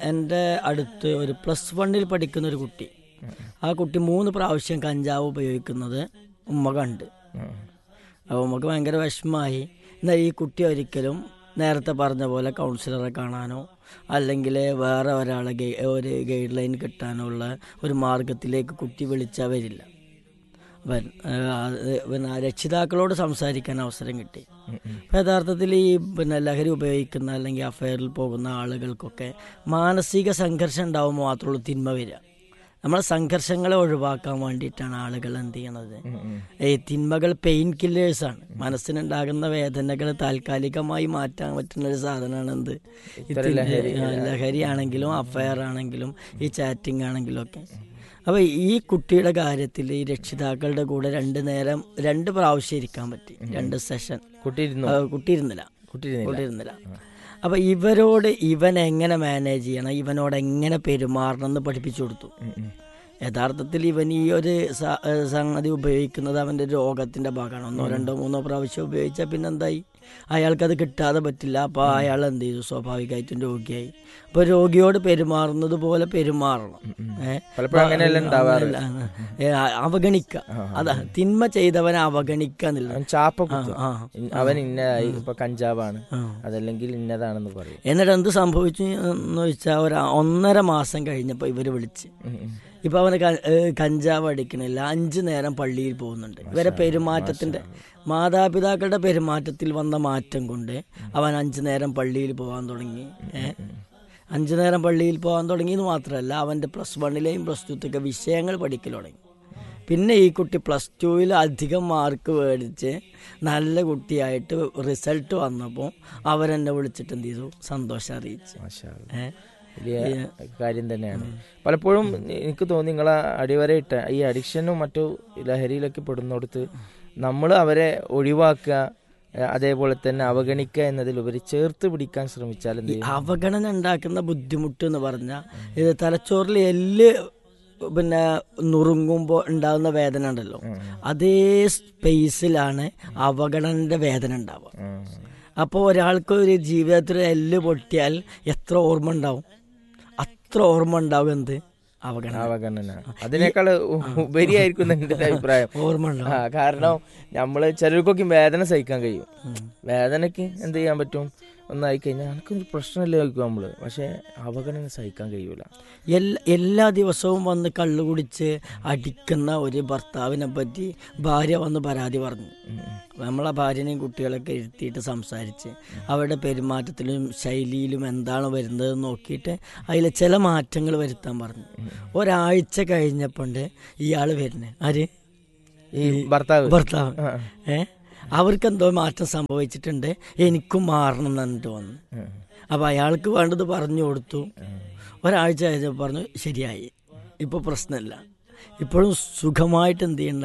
എൻ്റെ അടുത്ത് ഒരു +1 പഠിക്കുന്ന ഒരു കുട്ടി, ആ കുട്ടി 3 പ്രാവശ്യം കഞ്ചാവ് ഉപയോഗിക്കുന്നത് ഉമ്മ കണ്ട്. അപ്പോൾ ഉമ്മക്ക് ഭയങ്കര വിഷമമായി. എന്നാൽ ഈ കുട്ടി ഒരിക്കലും നേരത്തെ പറഞ്ഞ പോലെ കൗൺസിലറെ കാണാനോ അല്ലെങ്കിൽ വേറെ ഒരാളെ ഒരു ഗൈഡ് ലൈൻ കിട്ടാനുള്ള ഒരു മാർഗത്തിലേക്ക് കുട്ടി വിളിച്ചാൽ വരില്ല. പിന്നെ രക്ഷിതാക്കളോട് സംസാരിക്കാൻ അവസരം കിട്ടി. അപ്പം യഥാർത്ഥത്തിൽ ഈ ലഹരി ഉപയോഗിക്കുന്ന അല്ലെങ്കിൽ അഫയറിൽ പോകുന്ന ആളുകൾക്കൊക്കെ മാനസിക സംഘർഷം ഉണ്ടാവുമ്പോൾ മാത്രമുള്ളൂ തിന്മ വരിക. നമ്മളെ സംഘർഷങ്ങളെ ഒഴിവാക്കാൻ വേണ്ടിയിട്ടാണ് ആളുകൾ എന്ത് ചെയ്യണത്. ഈ തിന്മകൾ പെയിൻ കില്ലേഴ്സാണ്. മനസ്സിനുണ്ടാകുന്ന വേദനകൾ താൽക്കാലികമായി മാറ്റാൻ പറ്റുന്ന ഒരു സാധനമാണ് എന്ത്, ലഹരി ആണെങ്കിലും അഫയർ ആണെങ്കിലും ഈ ചാറ്റിംഗ് ആണെങ്കിലും ഒക്കെ. അപ്പോൾ ഈ കുട്ടിയുടെ കാര്യത്തിൽ ഈ രക്ഷിതാക്കളുടെ കൂടെ 2 പ്രാവശ്യം ഇരിക്കാൻ പറ്റി. 2 സെഷൻ കുട്ടി ഇരുന്നില്ല. അപ്പോൾ ഇവൻ എങ്ങനെ മാനേജ് ചെയ്യണം, ഇവനോട് എങ്ങനെ പെരുമാറണം എന്ന് പഠിപ്പിച്ചു കൊടുത്തു. യഥാർത്ഥത്തിൽ ഇവൻ ഈ ഒരു സംഗതി ഉപയോഗിക്കുന്നത് അവൻ്റെ രോഗത്തിൻ്റെ ഭാഗമാണ്. 1, 2, 3 പ്രാവശ്യം ഉപയോഗിച്ചാൽ പിന്നെന്തായി, അയാൾക്കത് കിട്ടാതെ പറ്റില്ല. അപ്പോൾ അയാൾ എന്ത് ചെയ്തു, സ്വാഭാവികമായിട്ടും രോഗിയായി. അപ്പോൾ രോഗിയോട് പെരുമാറുന്നത് പോലെ പെരുമാറണം. അവഗണിക്കുക, അതാ തിന്മ ചെയ്തവനെ അവഗണിക്കാന്നില്ല. അവൻ ഇന്നതായി, ഇപ്പൊ കഞ്ചാവാണ് അതല്ലെങ്കിൽ ഇന്നതാണെന്ന് പറയും. എന്നിട്ട് എന്ത് സംഭവിച്ചു എന്ന് വെച്ചാൽ 1.5 മാസം കഴിഞ്ഞപ്പോൾ ഇവര് വിളിച്ച്, ഇപ്പൊ അവന് കഞ്ചാവ് അടിക്കണില്ല, 5 നേരം പള്ളിയിൽ പോകുന്നുണ്ട്. ഇവരെ പെരുമാറ്റത്തിന്റെ, മാതാപിതാക്കളുടെ പെരുമാറ്റത്തിൽ വന്ന മാറ്റം കൊണ്ട് അവൻ 5 നേരം പള്ളിയിൽ പോകാൻ തുടങ്ങി. 5 നേരം പള്ളിയിൽ പോകാൻ തുടങ്ങിയെന്ന് മാത്രമല്ല, അവൻ്റെ +1ലെയും +2 വിഷയങ്ങൾ പഠിക്കൽ തുടങ്ങി. പിന്നെ ഈ കുട്ടി +2 അധികം മാർക്ക് മേടിച്ച് നല്ല കുട്ടിയായിട്ട് റിസൾട്ട് വന്നപ്പോൾ അവരെന്നെ വിളിച്ചിട്ട് എന്ത് ചെയ്തു, സന്തോഷം അറിയിച്ചു. വലിയ കാര്യം തന്നെയാണ്. പലപ്പോഴും എനിക്ക് തോന്നി നിങ്ങളെ അടിവരയിട്ട ഈ അഡിക്ഷനും മറ്റു ലഹരിയിലൊക്കെ പെടുന്നിടത്ത് നമ്മൾ അവരെ ഒഴിവാക്കുക, അതേപോലെ തന്നെ അവഗണിക്കുക എന്നതിലുപരി ചേർത്ത് പിടിക്കാൻ ശ്രമിച്ചാൽ എന്ത് ചെയ്യും? അവഗണന ഉണ്ടാക്കുന്ന ബുദ്ധിമുട്ട് എന്ന് പറഞ്ഞാൽ ഇത് തലച്ചോറിൽ എല്ല് നുറുങ്ങുമ്പോൾ ഉണ്ടാകുന്ന വേദന ഉണ്ടല്ലോ, അതേ സ്പേസിലാണ് അവഗണനയുടെ വേദന ഉണ്ടാവുക. അപ്പോൾ ഒരാൾക്ക് ഒരു ജീവിതത്തിൽ എല്ല് പൊട്ടിയാൽ എത്ര ഓർമ്മ ഉണ്ടാവും, അത്ര ഓർമ്മ ഉണ്ടാവും എന്ത്, അവഗണന. അതിനേക്കാൾ ഉപരിയായിരിക്കും എൻ്റെ അഭിപ്രായം. ഓർമ്മ ഉണ്ടാവും. കാരണം നമ്മള് ചിലർക്കൊക്കെ വേദന സഹിക്കാൻ കഴിയും. വേദനക്ക് എന്ത് ചെയ്യാൻ പറ്റും, ഒന്നായി കഴിഞ്ഞാൽ എനിക്കൊരു പ്രശ്നമില്ല ചോദിക്കും നമ്മള്. പക്ഷെ അവഗണന സഹിക്കാൻ കഴിയൂല. എല്ലാ ദിവസവും വന്ന് കള്ളു കുടിച്ച് അടിക്കുന്ന ഒരു ഭർത്താവിനെ പറ്റി ഭാര്യ വന്ന് പരാതി പറഞ്ഞു. നമ്മളെ ഭാര്യനെയും കുട്ടികളൊക്കെ ഇരുത്തിയിട്ട് സംസാരിച്ച് അവരുടെ പെരുമാറ്റത്തിലും ശൈലിയിലും എന്താണ് വരുന്നത് നോക്കിയിട്ട് അതിൽ ചില മാറ്റങ്ങൾ വരുത്താൻ പറഞ്ഞു. ഒരാഴ്ച കഴിഞ്ഞപ്പോണ്ട് ഇയാൾ വരുന്നത്, ആര്, ഈ ഭർത്താവ് അവർക്കെന്തോ മാറ്റം സംഭവിച്ചിട്ടുണ്ട്, എനിക്കും മാറണം എന്നിട്ട് വന്നു. അപ്പോൾ അയാൾക്ക് വേണ്ടത് പറഞ്ഞു കൊടുത്തു. ഒരാഴ്ച കഴിഞ്ഞപ്പോൾ പറഞ്ഞു ശരിയായി, ഇപ്പോൾ പ്രശ്നമില്ല, ഇപ്പോഴും സുഖമായിട്ട് എന്ത് ചെയ്യുന്നുണ്ട്,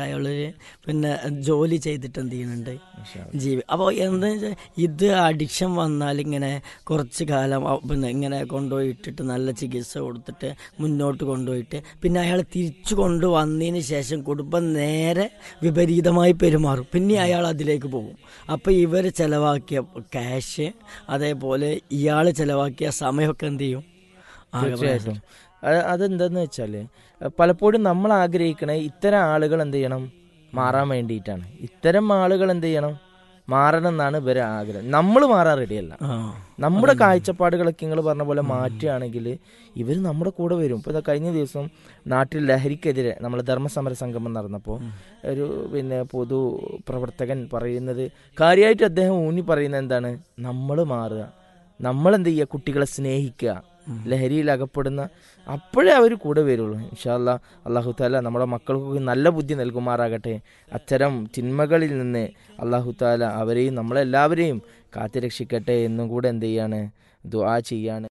അയാൾ ജോലി ചെയ്തിട്ട് എന്ത് ചെയ്യുന്നുണ്ട്, അപ്പോൾ എന്താ വെച്ചാൽ ഇത് അഡിക്ഷൻ വന്നാൽ ഇങ്ങനെ കുറച്ച് കാലം ഇങ്ങനെ കൊണ്ടുപോയിട്ടിട്ട് നല്ല ചികിത്സ കൊടുത്തിട്ട് മുന്നോട്ട് കൊണ്ടുപോയിട്ട് പിന്നെ അയാൾ തിരിച്ചു കൊണ്ടുവന്നതിന് ശേഷം കുടുംബം നേരെ വിപരീതമായി പെരുമാറും. പിന്നെ അയാൾ അതിലേക്ക് പോകും. അപ്പോൾ ഇവർ ചിലവാക്കിയ ക്യാഷ്, അതേപോലെ ഇയാൾ ചിലവാക്കിയ സമയമൊക്കെ എന്ത് ചെയ്യും? തീർച്ചയായിട്ടും. അതെന്താന്ന് വെച്ചാല് പലപ്പോഴും നമ്മൾ ആഗ്രഹിക്കണേ ഇത്തരം ആളുകൾ എന്ത് ചെയ്യണം, മാറാൻ വേണ്ടിയിട്ടാണ്. ഇത്തരം ആളുകൾ എന്ത് ചെയ്യണം, മാറണം എന്നാണ് ഇവരെ ആഗ്രഹം. നമ്മൾ മാറാൻ റെഡിയല്ല. നമ്മുടെ കാഴ്ചപ്പാടുകളൊക്കെ നിങ്ങൾ പറഞ്ഞ പോലെ മാറ്റുകയാണെങ്കിൽ ഇവർ നമ്മുടെ കൂടെ വരും. ഇപ്പോൾ കഴിഞ്ഞ ദിവസം നാട്ടിൽ ലഹരിക്കെതിരെ നമ്മൾ ധർമ്മസമര സംഗമം നടന്നപ്പോൾ ഒരു പൊതു പ്രവർത്തകൻ പറയുന്നത്, കാര്യമായിട്ട് അദ്ദേഹം ഊന്നി പറയുന്നത് എന്താണ്, നമ്മൾ മാറുക, നമ്മളെന്ത് ചെയ്യുക, കുട്ടികളെ സ്നേഹിക്കുക, ലഹരിയിൽ അകപ്പെടുന്ന അപ്പോഴേ അവർ കൂടെ വരുള്ളൂ. ഇൻഷാ അല്ലാഹ് അല്ലാഹു തആല നമ്മുടെ മക്കൾക്ക് നല്ല ബുദ്ധി നൽകുമാറാകട്ടെ. അത്തരം തിന്മകളിൽ നിന്ന് അല്ലാഹു തആല അവരെയും നമ്മളെല്ലാവരെയും കാത്തുരക്ഷിക്കട്ടെ എന്നും കൂടെ എന്ത് ചെയ്യാണ്, ദുആ ചെയ്യാണ്.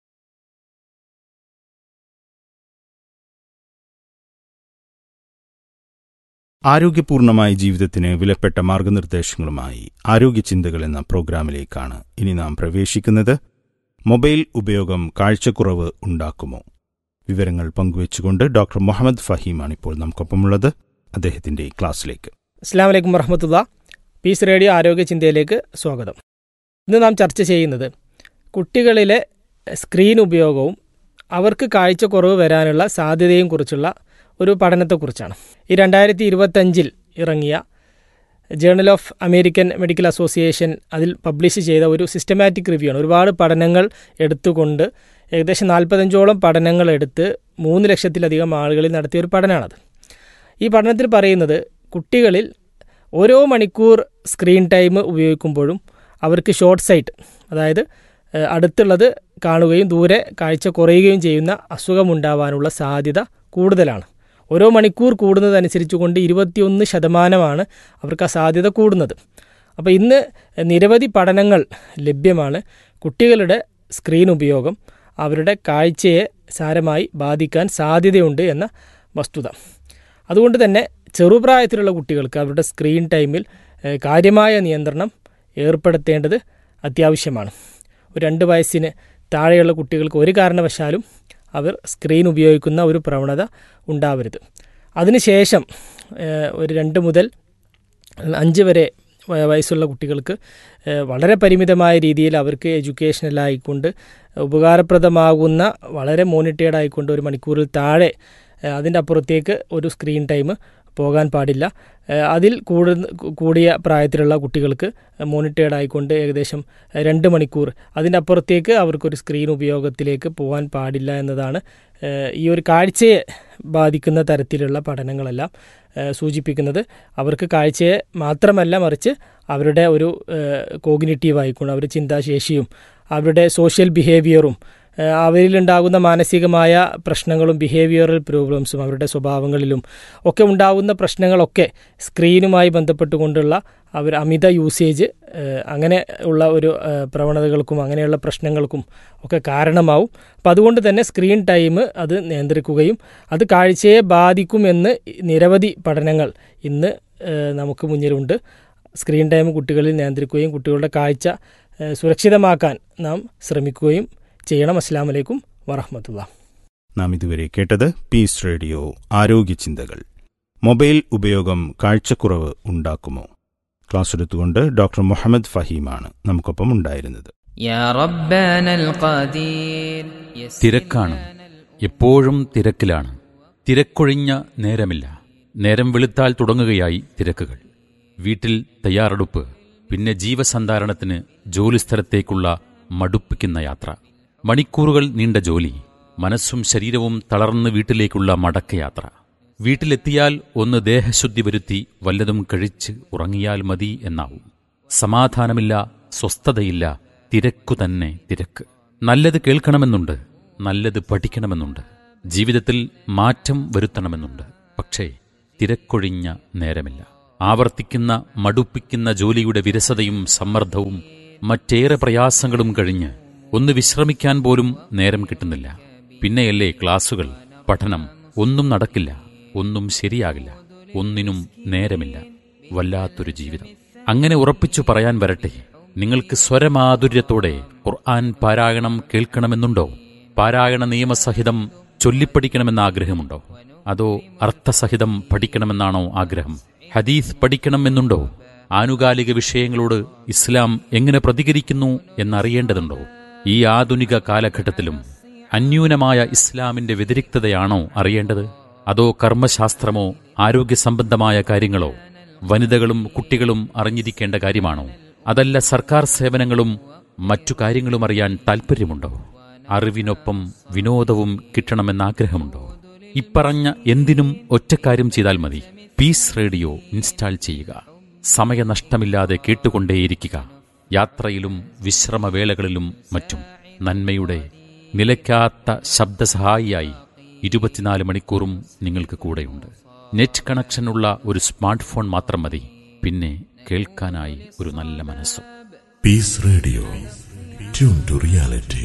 ആരോഗ്യപൂർണമായ ജീവിതത്തിന് വിലപ്പെട്ട മാർഗനിർദ്ദേശങ്ങളുമായി ആരോഗ്യ ചിന്തകൾ എന്ന പ്രോഗ്രാമിലേക്കാണ് ഇനി നാം പ്രവേശിക്കുന്നത്. മൊബൈൽ ഉപയോഗം കാഴ്ചക്കുറവ് ഉണ്ടാക്കുമോ? വിവരങ്ങൾ പങ്കുവച്ചുകൊണ്ട് ഡോക്ടർ മുഹമ്മദ് ഫഹീമാണ് ഇപ്പോൾ നമുക്കൊപ്പമുള്ളത്. അദ്ദേഹത്തിന്റെ ക്ലാസ്സിലേക്ക്. അസ്സലാമു അലൈക്കും വറഹ്മത്തുള്ളാഹി. പീസ് റേഡിയോ ആരോഗ്യ ചിന്തയിലേക്ക് സ്വാഗതം. ഇന്ന് നാം ചർച്ച ചെയ്യുന്നത് കുട്ടികളിലെ സ്ക്രീൻ ഉപയോഗവും അവർക്ക് കാഴ്ചക്കുറവ് വരാനുള്ള സാധ്യതയും കുറിച്ചുള്ള ഒരു പഠനത്തെക്കുറിച്ചാണ്. ഈ 2025 ഇറങ്ങിയ journal of American medical association അതിൽ പബ്ലിഷ് ചെയ്ത ഒരു സിസ്റ്റമാറ്റിക് റിവ്യൂ ആണ്. ഒരുപാട് പഠനങ്ങൾ എടുത്തുകൊണ്ട് ഏകദേശം 45ഓളം പഠനങ്ങൾ എടുത്ത് 3 ലക്ഷത്തിലധികം ആളുകളിൽ നടത്തിയ ഒരു പഠനമാണത്. ഈ പഠനത്തിൽ പറയുന്നത് കുട്ടികളിൽ ഓരോ മണിക്കൂർ സ്ക്രീൻ ടൈം ഉപയോഗിക്കുമ്പോഴും അവർക്ക് ഷോർട്ട് സൈറ്റ്, അതായത് അടുത്തുള്ളത് കാണുകയും ദൂരെ കാഴ്ച കുറയുകയും ചെയ്യുന്ന അസുഖമുണ്ടാവാനുള്ള സാധ്യത കൂടുതലാണ്. ഓരോ മണിക്കൂർ കൂടുന്നതനുസരിച്ച് കൊണ്ട് 21% അവർക്ക് ആ സാധ്യത കൂടുന്നത്. അപ്പോൾ ഇന്ന് നിരവധി പഠനങ്ങൾ ലഭ്യമാണ്. കുട്ടികളുടെ സ്ക്രീൻ ഉപയോഗം അവരുടെ കാഴ്ചയെ സാരമായി ബാധിക്കാൻ സാധ്യതയുണ്ട് എന്ന വസ്തുത. അതുകൊണ്ട് തന്നെ ചെറുപ്രായത്തിലുള്ള കുട്ടികൾക്ക് അവരുടെ സ്ക്രീൻ ടൈമിൽ കാര്യമായ നിയന്ത്രണം ഏർപ്പെടുത്തേണ്ടത് അത്യാവശ്യമാണ്. ഒരു 2 വയസ്സിന് താഴെയുള്ള കുട്ടികൾക്ക് ഒരു കാരണവശാലും അവർ സ്ക്രീൻ ഉപയോഗിക്കുന്ന ഒരു പ്രവണത ഉണ്ടാവരുത്. അതിനുശേഷം ഒരു 2 മുതൽ 5 വരെ വയസ്സുള്ള കുട്ടികൾക്ക് വളരെ പരിമിതമായ രീതിയിൽ അവർക്ക് എഡ്യൂക്കേഷണലായിക്കൊണ്ട് ഉപകാരപ്രദമാകുന്ന വളരെ മോണിറ്റേർഡ് ആയിക്കൊണ്ട് 1 മണിക്കൂറിൽ താഴെ അതിൻ്റെ അപ്പുറത്തേക്ക് ഒരു സ്ക്രീൻ ടൈം പോകാൻ പാടില്ല. അതിൽ കൂടിയ പ്രായത്തിലുള്ള കുട്ടികൾക്ക് മോണിറ്റേർഡ് ആയിക്കൊണ്ട് ഏകദേശം 2 മണിക്കൂർ, അതിൻ്റെ അപ്പുറത്തേക്ക് അവർക്കൊരു സ്ക്രീൻ ഉപയോഗത്തിലേക്ക് പോകാൻ പാടില്ല എന്നതാണ് ഈ ഒരു കാഴ്ചയെ ബാധിക്കുന്ന തരത്തിലുള്ള പഠനങ്ങളെല്ലാം സൂചിപ്പിക്കുന്നത്. അവർക്ക് കാഴ്ചയെ മാത്രമല്ല മറിച്ച് അവരുടെ ഒരു കോഗ്നിറ്റീവ് ആയിക്കൊണ്ട് അവരുടെ ചിന്താശേഷിയും അവരുടെ സോഷ്യൽ ബിഹേവിയറും അവരിലുണ്ടാകുന്ന മാനസികമായ പ്രശ്നങ്ങളും ബിഹേവിയറൽ പ്രോബ്ലംസും അവരുടെ സ്വഭാവങ്ങളിലും ഒക്കെ ഉണ്ടാകുന്ന പ്രശ്നങ്ങളൊക്കെ സ്ക്രീനുമായി ബന്ധപ്പെട്ടുകൊണ്ടുള്ള അവർ അമിത യൂസേജ് അങ്ങനെ ഉള്ള ഒരു പ്രവണതകൾക്കും അങ്ങനെയുള്ള പ്രശ്നങ്ങൾക്കും ഒക്കെ കാരണമാവും. അപ്പം അതുകൊണ്ട് തന്നെ സ്ക്രീൻ ടൈം അത് നിയന്ത്രിക്കുകയും അത് കാഴ്ചയെ ബാധിക്കുമെന്ന് നിരവധി പഠനങ്ങൾ ഇന്ന് നമുക്ക് മുന്നിലുണ്ട്. സ്ക്രീൻ ടൈം കുട്ടികളിൽ നിയന്ത്രിക്കുകയും കുട്ടികളുടെ കാഴ്ച സുരക്ഷിതമാക്കാൻ നാം ശ്രമിക്കുകയും ചെയ്യണം. അസ്സലാമു അലൈക്കും വറഹ്മത്തുള്ളാഹി. നാം ഇതുവരെ കേട്ടത് പീസ് റേഡിയോ ആരോഗ്യ ചിന്തകൾ. മൊബൈൽ ഉപയോഗം കാഴ്ചക്കുറവ് ഉണ്ടാക്കുമോ? ക്ലാസ് എടുത്തുകൊണ്ട് ഡോക്ടർ മുഹമ്മദ് ഫഹീമാണ് നമുക്കൊപ്പം ഉണ്ടായിരുന്നത്. തിരക്കാണ്, എപ്പോഴും തിരക്കിലാണ്. തിരക്കൊഴിഞ്ഞ നേരമില്ല. നേരം വെളുത്താൽ തുടങ്ങുകയായി തിരക്കുകൾ. വീട്ടിൽ തയ്യാറെടുപ്പ്, പിന്നെ ജീവസന്ധാരണത്തിന് ജോലിസ്ഥലത്തേക്കുള്ള മടുപ്പിക്കുന്ന യാത്ര, മണിക്കൂറുകൾ നീണ്ട ജോലി, മനസ്സും ശരീരവും തളർന്ന് വീട്ടിലേക്കുള്ള മടക്കയാത്ര. വീട്ടിലെത്തിയാൽ ഒന്ന് ദേഹശുദ്ധി വരുത്തി വല്ലതും കഴിച്ച് ഉറങ്ങിയാൽ മതി എന്നാവും. സമാധാനമില്ല, സ്വസ്ഥതയില്ല, തിരക്കു തന്നെ തിരക്ക്. നല്ലത് കേൾക്കണമെന്നുണ്ട്, നല്ലത് പഠിക്കണമെന്നുണ്ട്, ജീവിതത്തിൽ മാറ്റം വരുത്തണമെന്നുണ്ട്. പക്ഷേ തിരക്കൊഴിഞ്ഞ നേരമില്ല. ആവർത്തിക്കുന്ന മടുപ്പിക്കുന്ന ജോലിയുടെ വിരസതയും സമ്മർദ്ദവും മറ്റേറെ പ്രയാസങ്ങളും കഴിഞ്ഞ് ഒന്ന് വിശ്രമിക്കാൻ പോലും നേരം കിട്ടുന്നില്ല. പിന്നെയല്ലേ ക്ലാസുകൾ, പഠനം. ഒന്നും നടക്കില്ല, ഒന്നും ശരിയാകില്ല, ഒന്നിനും നേരമില്ല. വല്ലാത്തൊരു ജീവിതം. അങ്ങനെ ഉറപ്പിച്ചു പറയാൻ വരട്ടെ, നിങ്ങൾക്ക് സ്വരമാധുര്യത്തോടെ ഖുർആൻ പാരായണം കേൾക്കണമെന്നുണ്ടോ? പാരായണ നിയമസഹിതം ചൊല്ലിപ്പഠിക്കണമെന്ന ആഗ്രഹമുണ്ടോ? അതോ അർത്ഥസഹിതം പഠിക്കണമെന്നാണോ ആഗ്രഹം? ഹദീസ് പഠിക്കണമെന്നുണ്ടോ? ആനുകാലിക വിഷയങ്ങളോട് ഇസ്ലാം എങ്ങനെ പ്രതികരിക്കുന്നു എന്നറിയേണ്ടതുണ്ടോ? ഈ ആധുനിക കാലഘട്ടത്തിലും അന്യൂനമായ ഇസ്ലാമിന്റെ വ്യതിരിക്തതയാണോ അറിയേണ്ടത്? അതോ കർമ്മശാസ്ത്രമോ ആരോഗ്യ സംബന്ധമായ കാര്യങ്ങളോ വനിതകളും കുട്ടികളും അറിഞ്ഞിരിക്കേണ്ട കാര്യമാണോ? അതല്ല സർക്കാർ സേവനങ്ങളും മറ്റു കാര്യങ്ങളും അറിയാൻ താൽപ്പര്യമുണ്ടോ? അറിവിനൊപ്പം വിനോദവും കിട്ടണമെന്നാഗ്രഹമുണ്ടോ? ഇപ്പറഞ്ഞ എന്തിനും ഒറ്റക്കാര്യം ചെയ്താൽ മതി. പീസ് റേഡിയോ ഇൻസ്റ്റാൾ ചെയ്യുക. സമയനഷ്ടമില്ലാതെ കേട്ടുകൊണ്ടേയിരിക്കുക. യാത്രയിലും വിശ്രമവേളകളിലും മറ്റും നന്മയുടെ നിലയ്ക്കാത്ത ശബ്ദസഹായിയായി 24 മണിക്കൂറും നിങ്ങൾക്ക് കൂടെയുണ്ട്. നെറ്റ് കണക്ഷനുള്ള ഒരു സ്മാർട്ട് ഫോൺ മാത്രം മതി. പിന്നെ കേൾക്കാനായി ഒരു നല്ല മനസ്സും. Piece radio, tune to reality.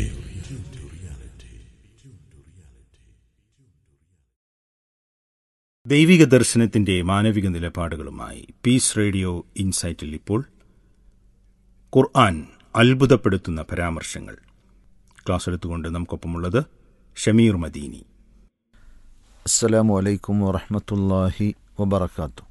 ദൈവിക ദർശനത്തിന്റെ മാനവിക നിലപാടുകളുമായി പീസ് റേഡിയോ ഇൻസൈറ്റിൽ ഇപ്പോൾ ഖുർആൻ അത്ഭുതപ്പെടുത്തുന്ന പരാമർശങ്ങൾ. ക്ലാസ് എടുത്തുകൊണ്ട് നമുക്കൊപ്പമുള്ളത് ഷമീർ മദീനി. അസ്സലാമു അലൈക്കും വറഹ്മത്തുള്ളാഹി വബറകാതുഹു.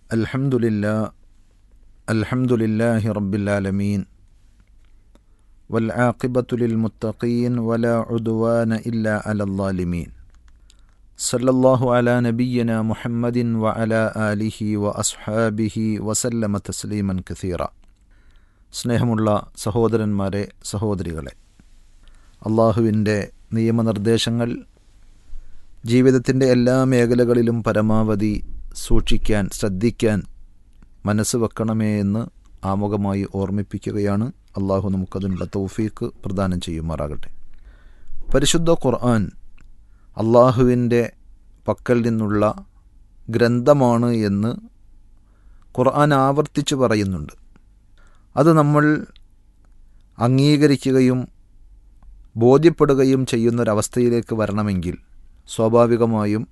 അൽഹംദുലില്ലാഹി റബ്ബിൽ ആലമീൻ والعاقبة للمتقين ولا عدوان إلا على الظالمين صلى الله على نبينا محمد وعلى آله وأصحابه وسلم تسليما كثيرا. സ്നേഹമുള്ള സഹോദരന്മാരെ, സഹോദരികളെ, അള്ളാഹുവിൻ്റെ നിയമനിർദ്ദേശങ്ങൾ ജീവിതത്തിൻ്റെ എല്ലാ മേഖലകളിലും പരമാവധി സൂക്ഷിക്കാൻ, ശ്രദ്ധിക്കാൻ മനസ്സ് വെക്കണമേ എന്ന് ആമുഖമായി ഓർമ്മിപ്പിക്കുകയാണ്. അള്ളാഹു നമുക്കതിനുള്ള തൗഫീക്ക് പ്രദാനം ചെയ്യുമാറാകട്ടെ. പരിശുദ്ധ ഖുർആൻ അള്ളാഹുവിൻ്റെ പക്കൽ നിന്നുള്ള ഗ്രന്ഥമാണ് എന്ന് ഖുർആൻ ആവർത്തിച്ച് പറയുന്നുണ്ട്. അത് നമ്മൾ അംഗീകരിക്കുകയും ബോധ്യപ്പെടുകയും ചെയ്യുന്നൊരവസ്ഥയിലേക്ക് വരണമെങ്കിൽ സ്വാഭാവികമായും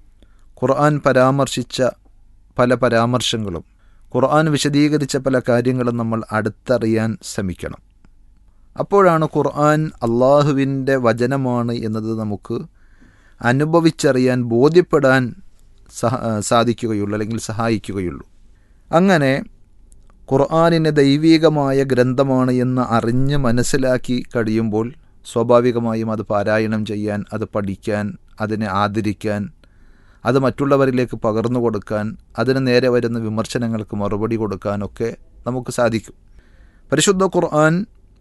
ഖുർആൻ പരാമർശിച്ച പല പരാമർശങ്ങളും, ഖുർആൻ വിശദീകരിച്ച പല കാര്യങ്ങളും നമ്മൾ അടുത്തറിയാൻ ശ്രമിക്കണം. അപ്പോഴാണ് ഖുർആൻ അള്ളാഹുവിൻ്റെ വചനമാണ് എന്നത് നമുക്ക് അനുഭവിച്ചറിയാൻ, ബോധ്യപ്പെടാൻ സാധിക്കുകയുള്ളൂ, അല്ലെങ്കിൽ സഹായിക്കുകയുള്ളൂ. അങ്ങനെ ഖുർആനിനെ ദൈവീകമായ ഗ്രന്ഥമാണ് എന്ന് അറിഞ്ഞ് മനസ്സിലാക്കി കഴിയുമ്പോൾ സ്വാഭാവികമായും അത് പാരായണം ചെയ്യാൻ, അത് പഠിക്കാൻ, അതിനെ ആദരിക്കാൻ, അത് മറ്റുള്ളവരിലേക്ക് പകർന്നു കൊടുക്കാൻ, അതിന് നേരെ വരുന്ന വിമർശനങ്ങൾക്ക് മറുപടി കൊടുക്കാനൊക്കെ നമുക്ക് സാധിക്കും. പരിശുദ്ധ ഖുർആൻ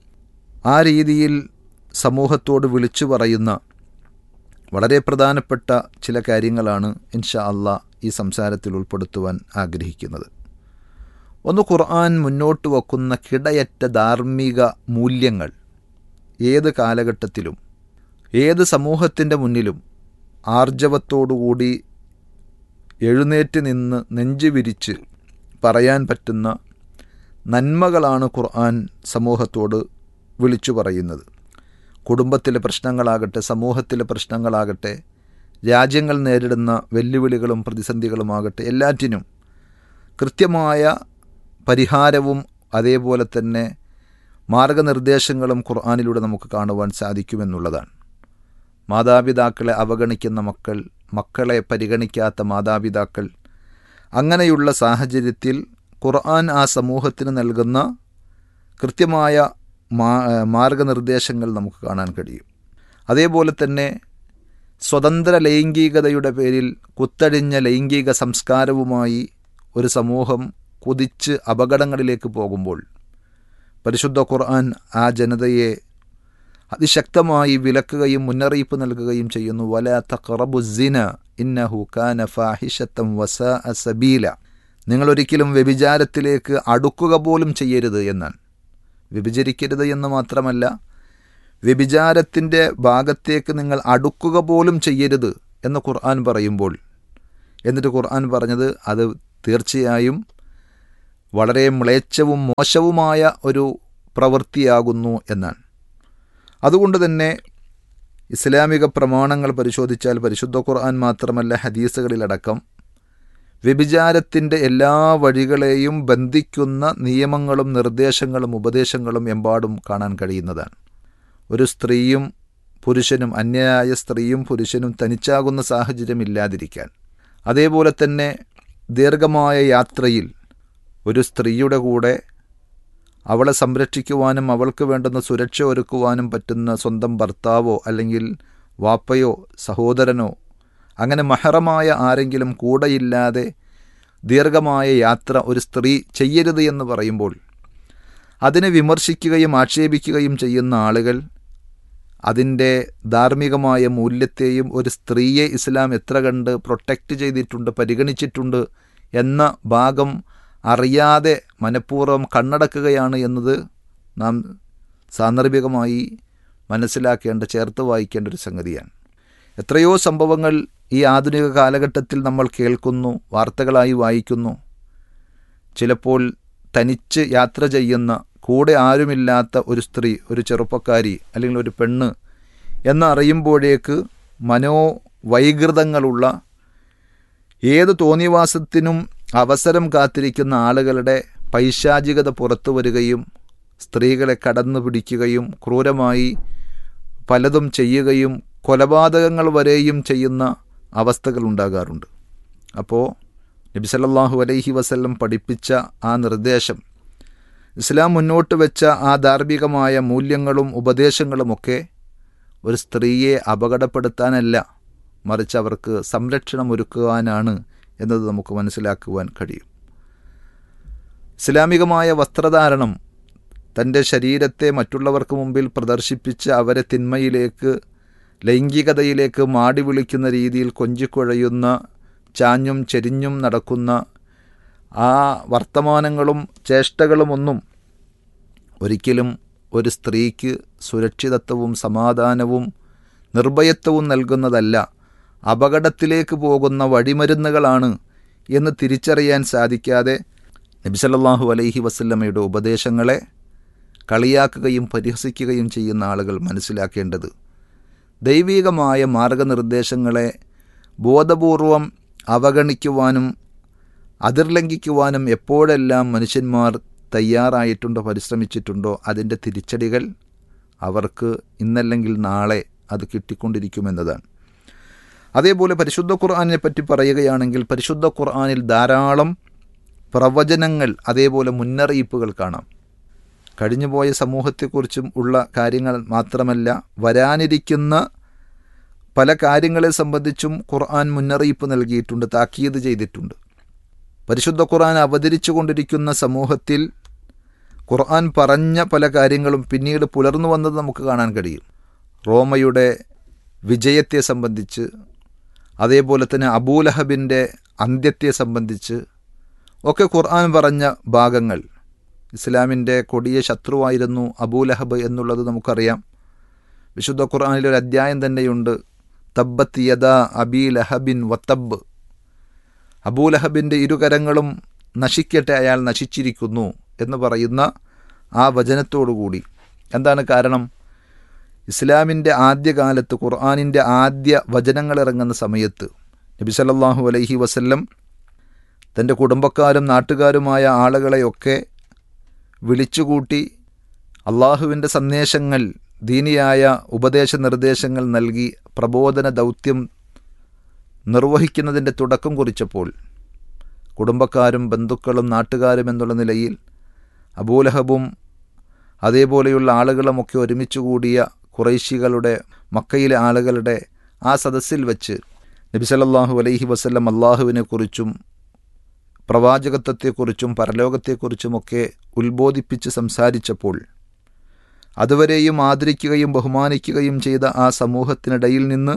ആ രീതിയിൽ സമൂഹത്തോട് വിളിച്ചു പറയുന്ന വളരെ പ്രധാനപ്പെട്ട ചില കാര്യങ്ങളാണ് ഇൻഷാ അള്ളാഹ് ഈ സംസാരത്തിൽ ഉൾപ്പെടുത്തുവാൻ ആഗ്രഹിക്കുന്നത്. ഒന്ന്, ഖുർആൻ മുന്നോട്ട് വയ്ക്കുന്ന കിടയറ്റ ധാർമ്മിക മൂല്യങ്ങൾ ഏത് കാലഘട്ടത്തിലും ഏത് സമൂഹത്തിൻ്റെ മുന്നിലും ആർജവത്തോടുകൂടി എഴുന്നേറ്റ് നിന്ന് നെഞ്ചു വിരിച്ച് പറയാൻ പറ്റുന്ന നന്മകളാണ് ഖുർആൻ സമൂഹത്തോട് വിളിച്ചു പറയുന്നത്. കുടുംബത്തിലെ പ്രശ്നങ്ങളാകട്ടെ, സമൂഹത്തിലെ പ്രശ്നങ്ങളാകട്ടെ, രാജ്യങ്ങൾ നേരിടുന്ന വെല്ലുവിളികളും പ്രതിസന്ധികളുമാകട്ടെ, എല്ലാറ്റിനും കൃത്യമായ പരിഹാരവും അതേപോലെ തന്നെ മാർഗനിർദ്ദേശങ്ങളും ഖുർആനിലൂടെ നമുക്ക് കാണുവാൻ സാധിക്കുമെന്നുള്ളതാണ്. മാതാപിതാക്കളെ അവഗണിക്കുന്ന മക്കൾ, മക്കളെ പരിഗണിക്കാത്ത മാതാപിതാക്കൾ, അങ്ങനെയുള്ള സാഹചര്യത്തിൽ ഖുർആൻ ആ സമൂഹത്തിന് നൽകുന്ന കൃത്യമായ മാർഗനിർദ്ദേശങ്ങൾ നമുക്ക് കാണാൻ കഴിയും. അതേപോലെ തന്നെ സ്വതന്ത്ര ലൈംഗികതയുടെ പേരിൽ കുത്തഴിഞ്ഞ ലൈംഗിക സംസ്കാരവുമായി ഒരു സമൂഹം കുതിച്ച് അപകടങ്ങളിലേക്ക് പോകുമ്പോൾ പരിശുദ്ധ ഖുർആൻ ആ ജനതയെ അതിശക്തമായി വിലക്കുകയും മുന്നറിയിപ്പ് നൽകുകയും ചെയ്യുന്നു. വലാ തഖറബുസ്സിന ഇന്നഹു കാന ഫാഹിഷത്തൻ വസാഅ സബീല. നിങ്ങളൊരിക്കലും വ്യഭിചാരത്തിലേക്ക് അടുക്കുക പോലും ചെയ്യരുത് എന്നാണ്. വ്യഭിചരിക്കരുത് എന്ന് മാത്രമല്ല, വ്യഭിചാരത്തിൻ്റെ ഭാഗത്തേക്ക് നിങ്ങൾ അടുക്കുക പോലും ചെയ്യരുത് എന്ന് ഖുർആൻ പറയുമ്പോൾ, എന്നിട്ട് ഖുർആൻ പറഞ്ഞത് അത് തീർച്ചയായും വളരെ മ്ലേച്ഛവും മോശവുമായ ഒരു പ്രവൃത്തിയാകുന്നു എന്നാണ്. അതുകൊണ്ട് തന്നെ ഇസ്ലാമിക പ്രമാണങ്ങൾ പരിശോധിച്ചാൽ പരിശുദ്ധ ഖുർആൻ മാത്രമല്ല, ഹദീസുകളിലടക്കം വ്യഭിചാരത്തിൻ്റെ എല്ലാ വഴികളെയും ബന്ധിക്കുന്ന നിയമങ്ങളും നിർദ്ദേശങ്ങളും ഉപദേശങ്ങളും എമ്പാടും കാണാൻ കഴിയുന്നതാണ്. ഒരു സ്ത്രീയും പുരുഷനും, അന്യയായ സ്ത്രീയും പുരുഷനും തനിച്ചാകുന്ന സാഹചര്യം ഇല്ലാതിരിക്കാൻ, അതേപോലെ തന്നെ ദീർഘമായ യാത്രയിൽ ഒരു സ്ത്രീയുടെ കൂടെ അവളെ സംരക്ഷിക്കുവാനും അവൾക്ക് വേണ്ടുന്ന സുരക്ഷ ഒരുക്കുവാനും പറ്റുന്ന സ്വന്തം ഭർത്താവോ അല്ലെങ്കിൽ വാപ്പയോ സഹോദരനോ അങ്ങനെ മഹറമായ ആരെങ്കിലും കൂടെയില്ലാതെ ദീർഘമായ യാത്ര ഒരു സ്ത്രീ ചെയ്യരുത് എന്ന് പറയുമ്പോൾ അതിനെ വിമർശിക്കുകയും ആക്ഷേപിക്കുകയും ചെയ്യുന്ന ആളുകൾ അതിൻ്റെ ധാർമ്മികമായ മൂല്യത്തെയും ഒരു സ്ത്രീയെ ഇസ്ലാം എത്ര കണ്ട് പ്രൊട്ടക്റ്റ് ചെയ്തിട്ടുണ്ട്, പരിഗണിച്ചിട്ടുണ്ട് എന്ന ഭാഗം അറിയാതെ മനഃപൂർവ്വം കണ്ണടക്കുകയാണ് എന്നത് നാം സാന്ദർഭികമായി മനസ്സിലാക്കേണ്ട, ചേർത്ത് വായിക്കേണ്ട ഒരു സംഗതിയാണ്. എത്രയോ സംഭവങ്ങൾ ഈ ആധുനിക കാലഘട്ടത്തിൽ നമ്മൾ കേൾക്കുന്നു, വാർത്തകളായി വായിക്കുന്നു. ചിലപ്പോൾ തനിച്ച് യാത്ര ചെയ്യുന്ന, കൂടെ ആരുമില്ലാത്ത ഒരു സ്ത്രീ, ഒരു ചെറുപ്പക്കാരി അല്ലെങ്കിൽ ഒരു പെണ്ണ് എന്നറിയുമ്പോഴേക്ക് മനോവൈകൃതങ്ങളുള്ള, ഏത് തോന്നിവാസത്തിനും അവസരം കാത്തിരിക്കുന്ന ആളുകളുടെ പൈശാചികത പുറത്തു വരികയും സ്ത്രീകളെ കടന്നു പിടിക്കുകയും ക്രൂരമായി പലതും ചെയ്യുകയും കൊലപാതകങ്ങൾ വരെയും ചെയ്യുന്ന അവസ്ഥകൾ ഉണ്ടാകാറുണ്ട്. അപ്പോൾ നബി സല്ലല്ലാഹു അലൈഹി വസല്ലം പഠിപ്പിച്ച ആ നിർദ്ദേശം ഇസ്ലാം മുന്നോട്ട് വെച്ച ആ ധാർമ്മികമായ മൂല്യങ്ങളും ഉപദേശങ്ങളുമൊക്കെ ഒരു സ്ത്രീയെ അപകടപ്പെടുത്താനല്ല, മറിച്ച് അവർക്ക് സംരക്ഷണം ഒരുക്കുവാനാണ് എന്നത് നമുക്ക് മനസ്സിലാക്കുവാൻ കഴിയും. ഇസ്ലാമികമായ വസ്ത്രധാരണം തൻ്റെ ശരീരത്തെ മറ്റുള്ളവർക്ക് മുമ്പിൽ പ്രദർശിപ്പിച്ച് അവരെ തിന്മയിലേക്ക്, ലൈംഗികതയിലേക്ക് മാടി വിളിക്കുന്ന രീതിയിൽ കൊഞ്ചിക്കുഴയുന്ന, ചാഞ്ഞും ചെരിഞ്ഞും നടക്കുന്ന ആ വർത്തമാനങ്ങളും ചേഷ്ടകളുമൊന്നും ഒരിക്കലും ഒരു സ്ത്രീക്ക് സുരക്ഷിതത്വവും സമാധാനവും നിർഭയത്വവും നൽകുന്നതല്ല, അപകടത്തിലേക്ക് പോകുന്ന വഴിമരുന്നുകളാണ് എന്ന് തിരിച്ചറിയാൻ സാധിക്കാതെ നബി സല്ലല്ലാഹു അലൈഹി വസല്ലമയുടെ ഉപദേശങ്ങളെ കളിയാക്കുകയും പരിഹസിക്കുകയും ചെയ്യുന്ന ആളുകൾ മനസ്സിലാക്കേണ്ടത്, ദൈവികമായ മാർഗനിർദ്ദേശങ്ങളെ ബോധപൂർവം അവഗണിക്കുവാനും അതിർലംഘിക്കുവാനും എപ്പോഴെല്ലാം മനുഷ്യന്മാർ തയ്യാറായിട്ടുണ്ടോ, പരിശ്രമിച്ചിട്ടുണ്ടോ, അതിൻ്റെ തിരിച്ചടികൾ അവർക്ക് ഇന്നല്ലെങ്കിൽ നാളെ അത് കിട്ടിക്കൊണ്ടിരിക്കുമെന്നതാണ്. അതേപോലെ പരിശുദ്ധ ഖുർആനെ പറ്റി പറയുകയാണെങ്കിൽ പരിശുദ്ധ ഖുർആനിൽ ധാരാളം പ്രവചനങ്ങൾ, അതേപോലെ മുന്നറിയിപ്പുകൾ കാണാം. കഴിഞ്ഞുപോയ സമൂഹത്തെക്കുറിച്ചും ഉള്ള കാര്യങ്ങൾ മാത്രമല്ല, വരാനിരിക്കുന്ന പല കാര്യങ്ങളെ സംബന്ധിച്ചും ഖുർആൻ മുന്നറിയിപ്പ് നൽകിയിട്ടുണ്ട്, താക്കീത് ചെയ്തിട്ടുണ്ട്. പരിശുദ്ധ ഖുർആൻ അവതരിച്ചു കൊണ്ടിരിക്കുന്ന സമൂഹത്തിൽ ഖുർആൻ പറഞ്ഞ പല കാര്യങ്ങളും പിന്നീട് പുലർന്നു വന്നത് നമുക്ക് കാണാൻ കഴിയും. റോമയുടെ വിജയത്തെ സംബന്ധിച്ച്, അതേപോലെ തന്നെ അബൂലഹബിൻ്റെ അന്ത്യത്തെ സംബന്ധിച്ച് ഒക്കെ ഖുർആൻ പറഞ്ഞ ഭാഗങ്ങൾ. ഇസ്ലാമിൻ്റെ കൊടിയ ശത്രുവായിരുന്നു അബൂലഹബ് എന്നുള്ളത് നമുക്കറിയാം. വിശുദ്ധ ഖുർആനിലൊരു അധ്യായം തന്നെയുണ്ട്, തബ്ബത്ത് യദാ അബീ ലഹബിൻ വത്തബ്. അബൂലഹബിൻ്റെ ഇരുകരങ്ങളും നശിക്കട്ടെ, അയാൾ നശിച്ചിരിക്കുന്നു എന്ന് പറയുന്ന ആ വചനത്തോടുകൂടി. എന്താണ് കാരണം? ഇസ്ലാമിൻ്റെ ആദ്യകാലത്ത് ഖുർആനിൻ്റെ ആദ്യ വചനങ്ങൾ ഇറങ്ങുന്ന സമയത്ത് നബി സല്ലല്ലാഹു അലൈഹി വസല്ലം തൻ്റെ കുടുംബക്കാരും നാട്ടുകാരുമായ ആളുകളെയൊക്കെ വിളിച്ചുകൂട്ടി അള്ളാഹുവിൻ്റെ സന്ദേശങ്ങൾ, ദീനിയായ ഉപദേശ നിർദ്ദേശങ്ങൾ നൽകി പ്രബോധന ദൗത്യം നിർവഹിക്കുന്നതിൻ്റെ തുടക്കം കുറിച്ചപ്പോൾ കുടുംബക്കാരും ബന്ധുക്കളും നാട്ടുകാരും എന്നുള്ള നിലയിൽ അബൂലഹബും അതേപോലെയുള്ള ആളുകളുമൊക്കെ ഒരുമിച്ച് കൂടിയ ഖുറൈശികളുടെ, മക്കയിലെ ആളുകളുടെ ആ സദസ്സിൽ വച്ച് നബി സല്ലല്ലാഹു അലൈഹി വസല്ലം അള്ളാഹുവിനെക്കുറിച്ചും പ്രവാചകത്വത്തെക്കുറിച്ചും പരലോകത്തെക്കുറിച്ചുമൊക്കെ ഉത്ബോധിപ്പിച്ച് സംസാരിച്ചപ്പോൾ അതുവരെയും ആദരിക്കുകയും ബഹുമാനിക്കുകയും ചെയ്ത ആ സമൂഹത്തിനിടയിൽ നിന്ന്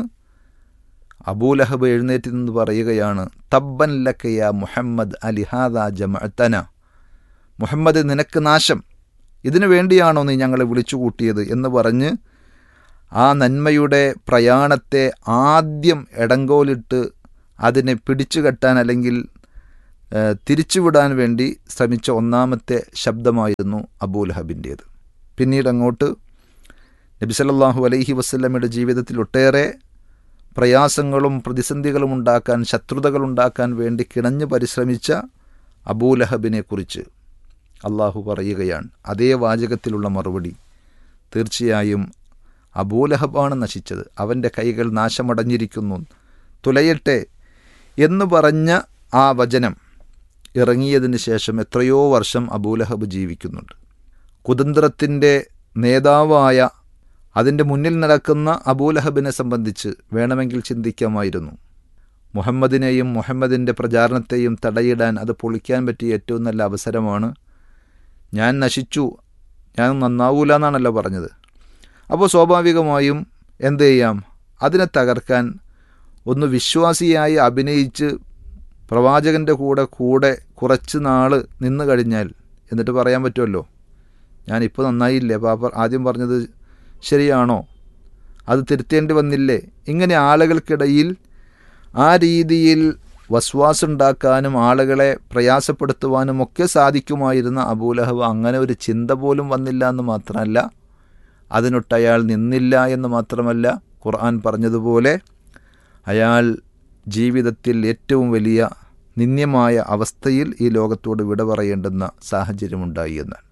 അബൂലഹബ് എഴുന്നേറ്റ് നിന്ന് പറയുകയാണ്, തബ്ബൻ ലക യാ മുഹമ്മദ് അലിഹാദാ ജമഅതന. മുഹമ്മദ്, നിനക്ക് നാശം, ഇതിനു വേണ്ടിയാണോ നീ ഞങ്ങളെ വിളിച്ചുകൂട്ടിയത് എന്ന് പറഞ്ഞ് ആ നന്മയുടെ പ്രയാണത്തെ ആദ്യം എടങ്കോലിട്ട് അതിനെ പിടിച്ചുകെട്ടാൻ അല്ലെങ്കിൽ തിരിച്ചുവിടാൻ വേണ്ടി ശ്രമിച്ച ഒന്നാമത്തെ ശബ്ദമായിരുന്നു അബൂലഹബിൻ്റേത്. പിന്നീട് അങ്ങോട്ട് നബി സല്ലല്ലാഹു അലൈഹി വസല്ലമയുടെ ജീവിതത്തിൽ ഒട്ടേറെ പ്രയാസങ്ങളും പ്രതിസന്ധികളും ഉണ്ടാക്കാൻ, ശത്രുതകളുണ്ടാക്കാൻ വേണ്ടി കിണഞ്ഞു പരിശ്രമിച്ച അബൂലഹബിനെക്കുറിച്ച് അള്ളാഹു പറയുകയാണ്. അതേ വാചകത്തിലുള്ള മറുപടി, തീർച്ചയായും അബൂലഹബാണ് നശിച്ചത്, അവൻ്റെ കൈകൾ നാശമടഞ്ഞിരിക്കുന്നു, തുലയട്ടെ എന്ന് പറഞ്ഞ ആ വചനം ഇറങ്ങിയതിന് ശേഷം എത്രയോ വർഷം അബൂലഹബ് ജീവിക്കുന്നുണ്ട്. കുതന്ത്രത്തിൻ്റെ നേതാവായ, അതിൻ്റെ മുന്നിൽ നടക്കുന്ന അബൂലഹബിനെ സംബന്ധിച്ച് വേണമെങ്കിൽ ചിന്തിക്കാമായിരുന്നു. മുഹമ്മദിനെയും മുഹമ്മദിൻ്റെ പ്രചാരണത്തെയും തടയിടാൻ അത് പൊളിക്കാൻ പറ്റിയ ഏറ്റവും നല്ല അവസരമാണ്. ഞാൻ നശിച്ചു, ഞാൻ നന്നാവൂല എന്നാണല്ലോ പറഞ്ഞത്. അപ്പോൾ സ്വാഭാവികമായും എന്ത് ചെയ്യാം, അതിനെ തകർക്കാൻ ഒന്ന് വിശ്വാസിയായി അഭിനയിച്ച് പ്രവാചകൻ്റെ കൂടെ കുറച്ച് നാൾ നിന്ന് കഴിഞ്ഞാൽ എന്നിട്ട് പറയാൻ പറ്റുമല്ലോ, ഞാനിപ്പോൾ നന്നായില്ലേ, പാപ്പ ആദ്യം പറഞ്ഞത് ശരിയാണോ, അത് തിരുത്തേണ്ടി വന്നില്ലേ. ഇങ്ങനെ ആളുകൾക്കിടയിൽ ആ രീതിയിൽ വസ്വാസുണ്ടാക്കാനും ആളുകളെ പ്രയാസപ്പെടുത്തുവാനും ഒക്കെ സാധിക്കുമായിരുന്ന അബൂലഹബ് അങ്ങനെ ഒരു ചിന്ത പോലും വന്നില്ല എന്ന് മാത്രമല്ല, അതിനൊട്ടയാൾ നിന്നില്ല എന്ന് മാത്രമല്ല, ഖുർആൻ പറഞ്ഞതുപോലെ അയാൾ ജീവിതത്തിൽ ഏറ്റവും വലിയ നിന്ദ്യമായ അവസ്ഥയിൽ ഈ ലോകത്തോട് വിട പറയേണ്ടുന്ന സാഹചര്യമുണ്ടായി എന്നാണ്.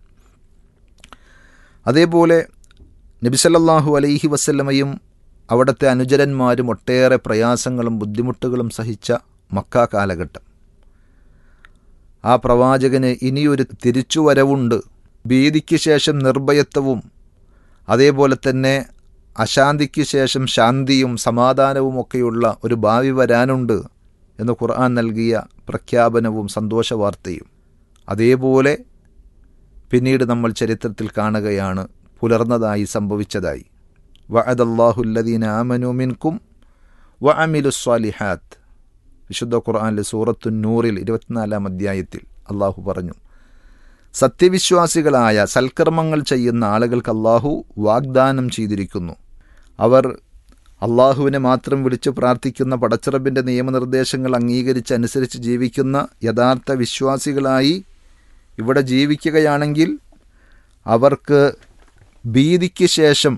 അതേപോലെ നബി സല്ലല്ലാഹു അലൈഹി വസല്ലമയും അവിടുത്തെ അനുചരന്മാരും ഒട്ടേറെ പ്രയാസങ്ങളും ബുദ്ധിമുട്ടുകളും സഹിച്ച മക്ക കാലഘട്ടം. ആ പ്രവാചകന് ഇനിയൊരു തിരിച്ചുവരവുണ്ട് ഭീതിക്ക് ശേഷം നിർഭയത്വവും അതേപോലെ തന്നെ അശാന്തിക്ക് ശേഷം ശാന്തിയും സമാധാനവും ഒക്കെയുള്ള ഒരു ഭാവി വരാനുണ്ട് എന്ന് ഖുർആൻ നൽകിയ പ്രഖ്യാപനവും സന്തോഷവാർത്തയും അതേപോലെ പിന്നീട് നമ്മൾ ചരിത്രത്തിൽ കാണുകയാണ് പുലർന്നതായി സംഭവിച്ചതായി. വഅദല്ലാഹുല്ലദീന ആമനൂ മിൻകും വഅമിലുസ്സാലിഹാത്ത്. വിശുദ്ധ ഖുർആനിലെ സൂറത്തുൻ നൂറിൽ 24-ാം അധ്യായത്തിൽ അള്ളാഹു പറഞ്ഞു, സത്യവിശ്വാസികളായ സൽക്കർമ്മങ്ങൾ ചെയ്യുന്ന ആളുകൾക്ക് അള്ളാഹു വാഗ്ദാനം ചെയ്തിരിക്കുന്നു. അവർ അള്ളാഹുവിനെ മാത്രം വിളിച്ച് പ്രാർത്ഥിക്കുന്ന, പടച്ചിറപ്പിൻ്റെ നിയമനിർദ്ദേശങ്ങൾ അംഗീകരിച്ച് അനുസരിച്ച് ജീവിക്കുന്ന യഥാർത്ഥ വിശ്വാസികളായി ഇവിടെ ജീവിക്കുകയാണെങ്കിൽ അവർക്ക് ഭീതിക്ക് ശേഷം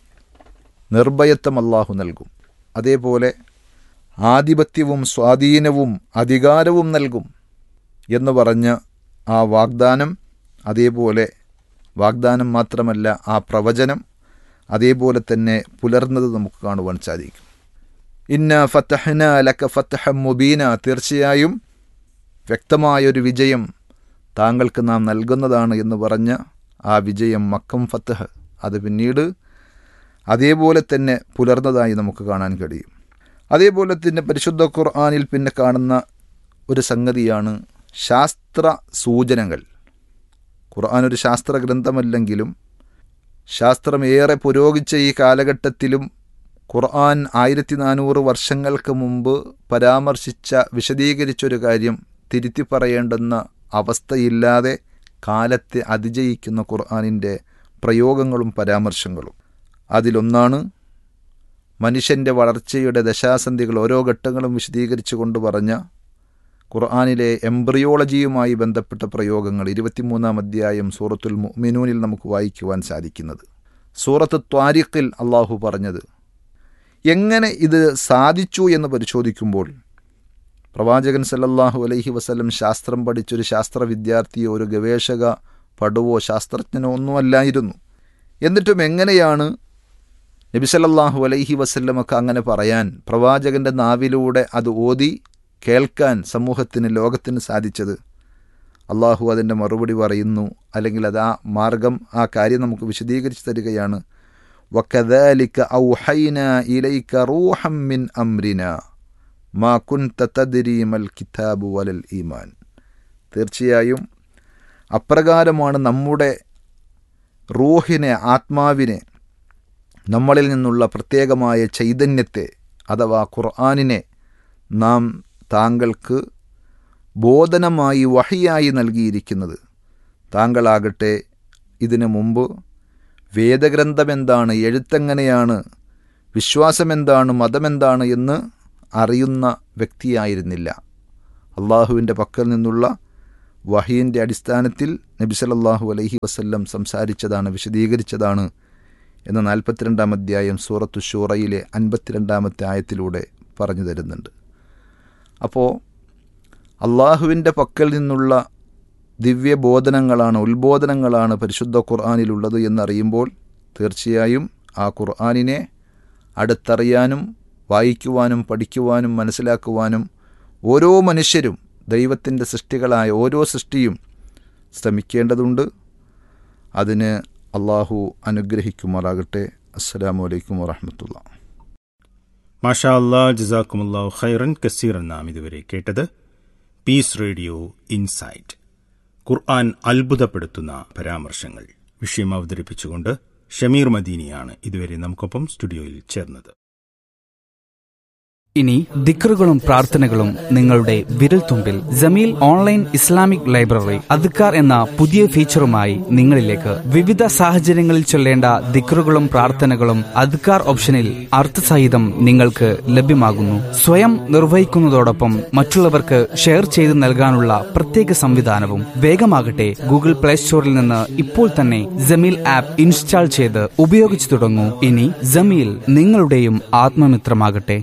നിർഭയത്വം അള്ളാഹു നൽകും. അതേപോലെ ആധിപത്യവും സ്വാധീനവും അധികാരവും നൽകും എന്ന് പറഞ്ഞ ആ വാഗ്ദാനം, അതേപോലെ വാഗ്ദാനം മാത്രമല്ല ആ പ്രവചനം അതേപോലെ തന്നെ പുലർന്നത് നമുക്ക് കാണുവാൻ സാധിക്കും. ഇന്ന ഫതഹ്ന ലക ഫതഹം മുബീന. തീർച്ചയായും വ്യക്തമായൊരു വിജയം താങ്കൾക്ക് നാം നൽകുന്നതാണ് എന്ന് പറഞ്ഞ ആ വിജയം മക്കം ഫതഹ് അത് പിന്നീട് അതേപോലെ തന്നെ പുലർന്നതായി നമുക്ക് കാണാൻ കഴിയും. അതേപോലെ തന്നെ പരിശുദ്ധ ഖുർആനിൽ പിന്നെ കാണുന്ന ഒരു സംഗതിയാണ് ശാസ്ത്ര സൂചനകൾ. ഖുർആൻ ഒരു ശാസ്ത്ര ഗ്രന്ഥമല്ലെങ്കിലും ശാസ്ത്രം ഏറെ പുരോഗിച്ച ഈ കാലഘട്ടത്തിലും ഖുർആൻ 1400 വർഷങ്ങൾക്ക് മുമ്പ് പരാമർശിച്ച വിശദീകരിച്ചൊരു കാര്യം തിരുത്തി പറയേണ്ടുന്ന അവസ്ഥയില്ലാതെ കാലത്തെ അതിജയിക്കുന്ന ഖുർആനിൻ്റെ പ്രയോഗങ്ങളും പരാമർശങ്ങളും. അതിലൊന്നാണ് മനുഷ്യൻ്റെ വളർച്ചയുടെ ദശാസന്ധികൾ ഓരോ ഘട്ടങ്ങളും വിശദീകരിച്ചു കൊണ്ട് പറഞ്ഞ ഖുർആനിലെ എംബ്രിയോളജിയുമായി ബന്ധപ്പെട്ട പ്രയോഗങ്ങൾ 23-ാം അധ്യായം സൂറത്തുൽ മുഅ്മിനൂനിൽ നമുക്ക് വായിക്കുവാൻ സാധിക്കുന്നത്. സൂറത്ത് ത്വാരിഖിൽ അള്ളാഹു പറഞ്ഞത് എങ്ങനെ ഇത് സാധിച്ചു എന്ന് പരിശോധിക്കുമ്പോൾ പ്രവാചകൻ സല്ലല്ലാഹു അലൈഹി വസല്ലം ശാസ്ത്രം പഠിച്ചൊരു ശാസ്ത്ര വിദ്യാർത്ഥിയോ ഒരു ഗവേഷക പടുവോ ശാസ്ത്രജ്ഞനോ ഒന്നുമല്ലായിരുന്നു. എന്നിട്ടും എങ്ങനെയാണ് നബി സല്ലല്ലാഹു അലൈഹി വസല്ലമക്ക് അങ്ങനെ പറയാൻ, പ്രവാചകൻ്റെ നാവിലൂടെ അത് ഓതി കേൾക്കാൻ സമൂഹത്തിന് ലോകത്തിന് സാധിച്ചത്? അള്ളാഹു അതിൻ്റെ മറുപടി പറയുന്നു, അല്ലെങ്കിൽ അത് ആ മാർഗം ആ കാര്യം നമുക്ക് വിശദീകരിച്ച് തരികയാണ്. വകദാലിക ഔഹൈനാ ഇലൈക റൂഹം മിൻ അംരിനാ മാ കുൻത തദ്രി മൽ കിതാബു വലൽ ഈമാൻ. തീർച്ചയായും അപ്രകാരമാണ് നമ്മുടെ റൂഹിനെ, ആത്മാവിനെ, നമ്മളിൽ നിന്നുള്ള പ്രത്യേകമായ ചൈതന്യത്തെ അഥവാ ഖുർആനിനെ നാം താങ്കൾക്ക് ബോധനമായി വഹിയായി നൽകിയിരിക്കുന്നത്. താങ്കളാകട്ടെ ഇതിനു മുമ്പ് വേദഗ്രന്ഥമെന്താണ്, എഴുത്തെങ്ങനെയാണ്, വിശ്വാസമെന്താണ്, മതമെന്താണ് എന്ന് അറിയുന്ന വ്യക്തിയായിരുന്നില്ല. അള്ളാഹുവിൻ്റെ പക്കൽ നിന്നുള്ള വഹീൻ്റെ അടിസ്ഥാനത്തിൽ നബി സല്ലല്ലാഹു അലൈഹി വസല്ലം സംസാരിച്ചതാണ്, വിശദീകരിച്ചതാണ് എന്ന് 42-ാം അധ്യായം സൂറത്തു ശൂറയിലെ 52-ാമത്തെ ആയത്തിലൂടെ പറഞ്ഞു തരുന്നുണ്ട്. അപ്പോൾ അള്ളാഹുവിൻ്റെ പക്കൽ നിന്നുള്ള ദിവ്യബോധനങ്ങളാണ്, ഉത്ബോധനങ്ങളാണ് പരിശുദ്ധ ഖുർആനിലുള്ളത് എന്നറിയുമ്പോൾ തീർച്ചയായും ആ ഖുർആനിനെ അടുത്തറിയാനും വായിക്കുവാനും പഠിക്കുവാനും മനസ്സിലാക്കുവാനും ഓരോ മനുഷ്യരും, ദൈവത്തിൻ്റെ സൃഷ്ടികളായ ഓരോ സൃഷ്ടിയും ശ്രമിക്കേണ്ടതുണ്ട്. അതിന് അള്ളാഹു അനുഗ്രഹിക്കുമാറാകട്ടെ. അസ്സലാമു അലൈക്കും വറഹ്മത്തുള്ളാഹി. മാഷാ അല്ലാഹ്, ജസാക്കുമുല്ലാഹു ഖൈറൻ കസീറൻ. നാം ഇതുവരെ കേട്ടത് പീസ് റേഡിയോ ഇൻസൈറ്റ്, ഖുർആൻ അത്ഭുതപ്പെടുത്തുന്ന പരാമർശങ്ങൾ. വിഷയം അവതരിപ്പിച്ചുകൊണ്ട് ഷമീർ മദീനിയാണ് ഇതുവരെ നമുക്കൊപ്പം സ്റ്റുഡിയോയിൽ ചേർന്നത്. ഇനി ദിക്റുകളും പ്രാർത്ഥനകളും നിങ്ങളുടെ വിരൽത്തുമ്പിൽ. ജമീൽ ഓൺലൈൻ ഇസ്ലാമിക് ലൈബ്രറി അദ്കാർ എന്ന പുതിയ ഫീച്ചറുമായി നിങ്ങളിലേക്ക്. വിവിധ സാഹചര്യങ്ങളിൽ ചൊല്ലേണ്ട ദിക്റുകളും പ്രാർത്ഥനകളും അദ്കാർ ഓപ്ഷനിൽ അർത്ഥസഹിതം നിങ്ങൾക്ക് ലഭ്യമാകുന്നു. സ്വയം നിർവഹിക്കുന്നതോടൊപ്പം മറ്റുള്ളവർക്ക് ഷെയർ ചെയ്ത് നൽകാനുള്ള പ്രത്യേക സംവിധാനവും. വേഗമാകട്ടെ, ഗൂഗിൾ പ്ലേ സ്റ്റോറിൽ നിന്ന് ഇപ്പോൾ തന്നെ ജമീൽ ആപ്പ് ഇൻസ്റ്റാൾ ചെയ്ത് ഉപയോഗിച്ചു തുടങ്ങൂ. ഇനി ജമീൽ നിങ്ങളുടെയും ആത്മമിത്രമാകട്ടെ.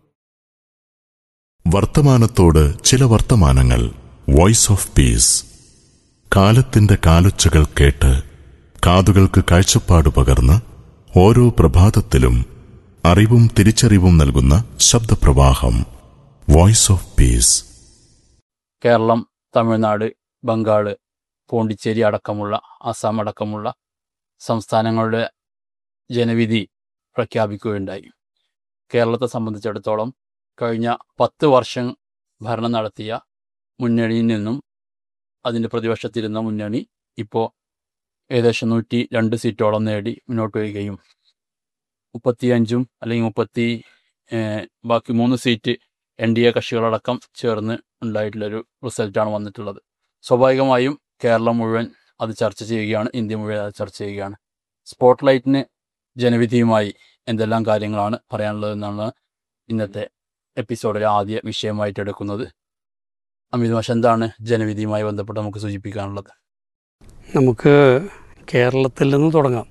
വർത്തമാനത്തോട് ചില വർത്തമാനങ്ങൾ. Voice of peace. കാലത്തിന്റെ കാലൊച്ചകൾ കേട്ട് കാതുകൾക്ക് കാഴ്ചപ്പാട് പകർന്ന് ഓരോ പ്രഭാതത്തിലും അറിവും തിരിച്ചറിവും നൽകുന്ന ശബ്ദപ്രവാഹം. Voice of peace. Keralam, Tamil Nadu, Bengal, Pondicherry അടക്കമുള്ള ആസാം അടക്കമുള്ള സംസ്ഥാനങ്ങളുടെ ജനവിധി പ്രഖ്യാപിക്കുകയുണ്ടായി. കേരളത്തെ സംബന്ധിച്ചിടത്തോളം കഴിഞ്ഞ 10 വർഷം ഭരണം നടത്തിയ മുന്നണിയിൽ നിന്നും അതിൻ്റെ പ്രതിപക്ഷത്തിരുന്ന മുന്നണി ഇപ്പോൾ ഏകദേശം 102 സീറ്റോളം നേടി മുന്നോട്ട് വരികയും 35 അല്ലെങ്കിൽ ബാക്കി 3 സീറ്റ് NDA കക്ഷികളടക്കം ചേർന്ന് ഉണ്ടായിട്ടുള്ളൊരു റിസൾട്ടാണ് വന്നിട്ടുള്ളത്. സ്വാഭാവികമായും കേരളം മുഴുവൻ അത് ചർച്ച ചെയ്യുകയാണ്, ഇന്ത്യ മുഴുവൻ അത് ചർച്ച ചെയ്യുകയാണ്. സ്പോട്ട്ലൈറ്റിന് ജനവിധിയുമായി എന്തെല്ലാം കാര്യങ്ങളാണ് പറയാനുള്ളതെന്നാണ് ഇന്നത്തെ എപ്പിസോഡിലെ ആദ്യ വിഷയമായിട്ട് എടുക്കുന്നത്. അമിത് മാഷ്, എന്താണ് ജനവിധിയുമായി ബന്ധപ്പെട്ട് നമുക്ക് സൂചിപ്പിക്കാനുള്ളത്? നമുക്ക് കേരളത്തിൽ നിന്ന് തുടങ്ങാം.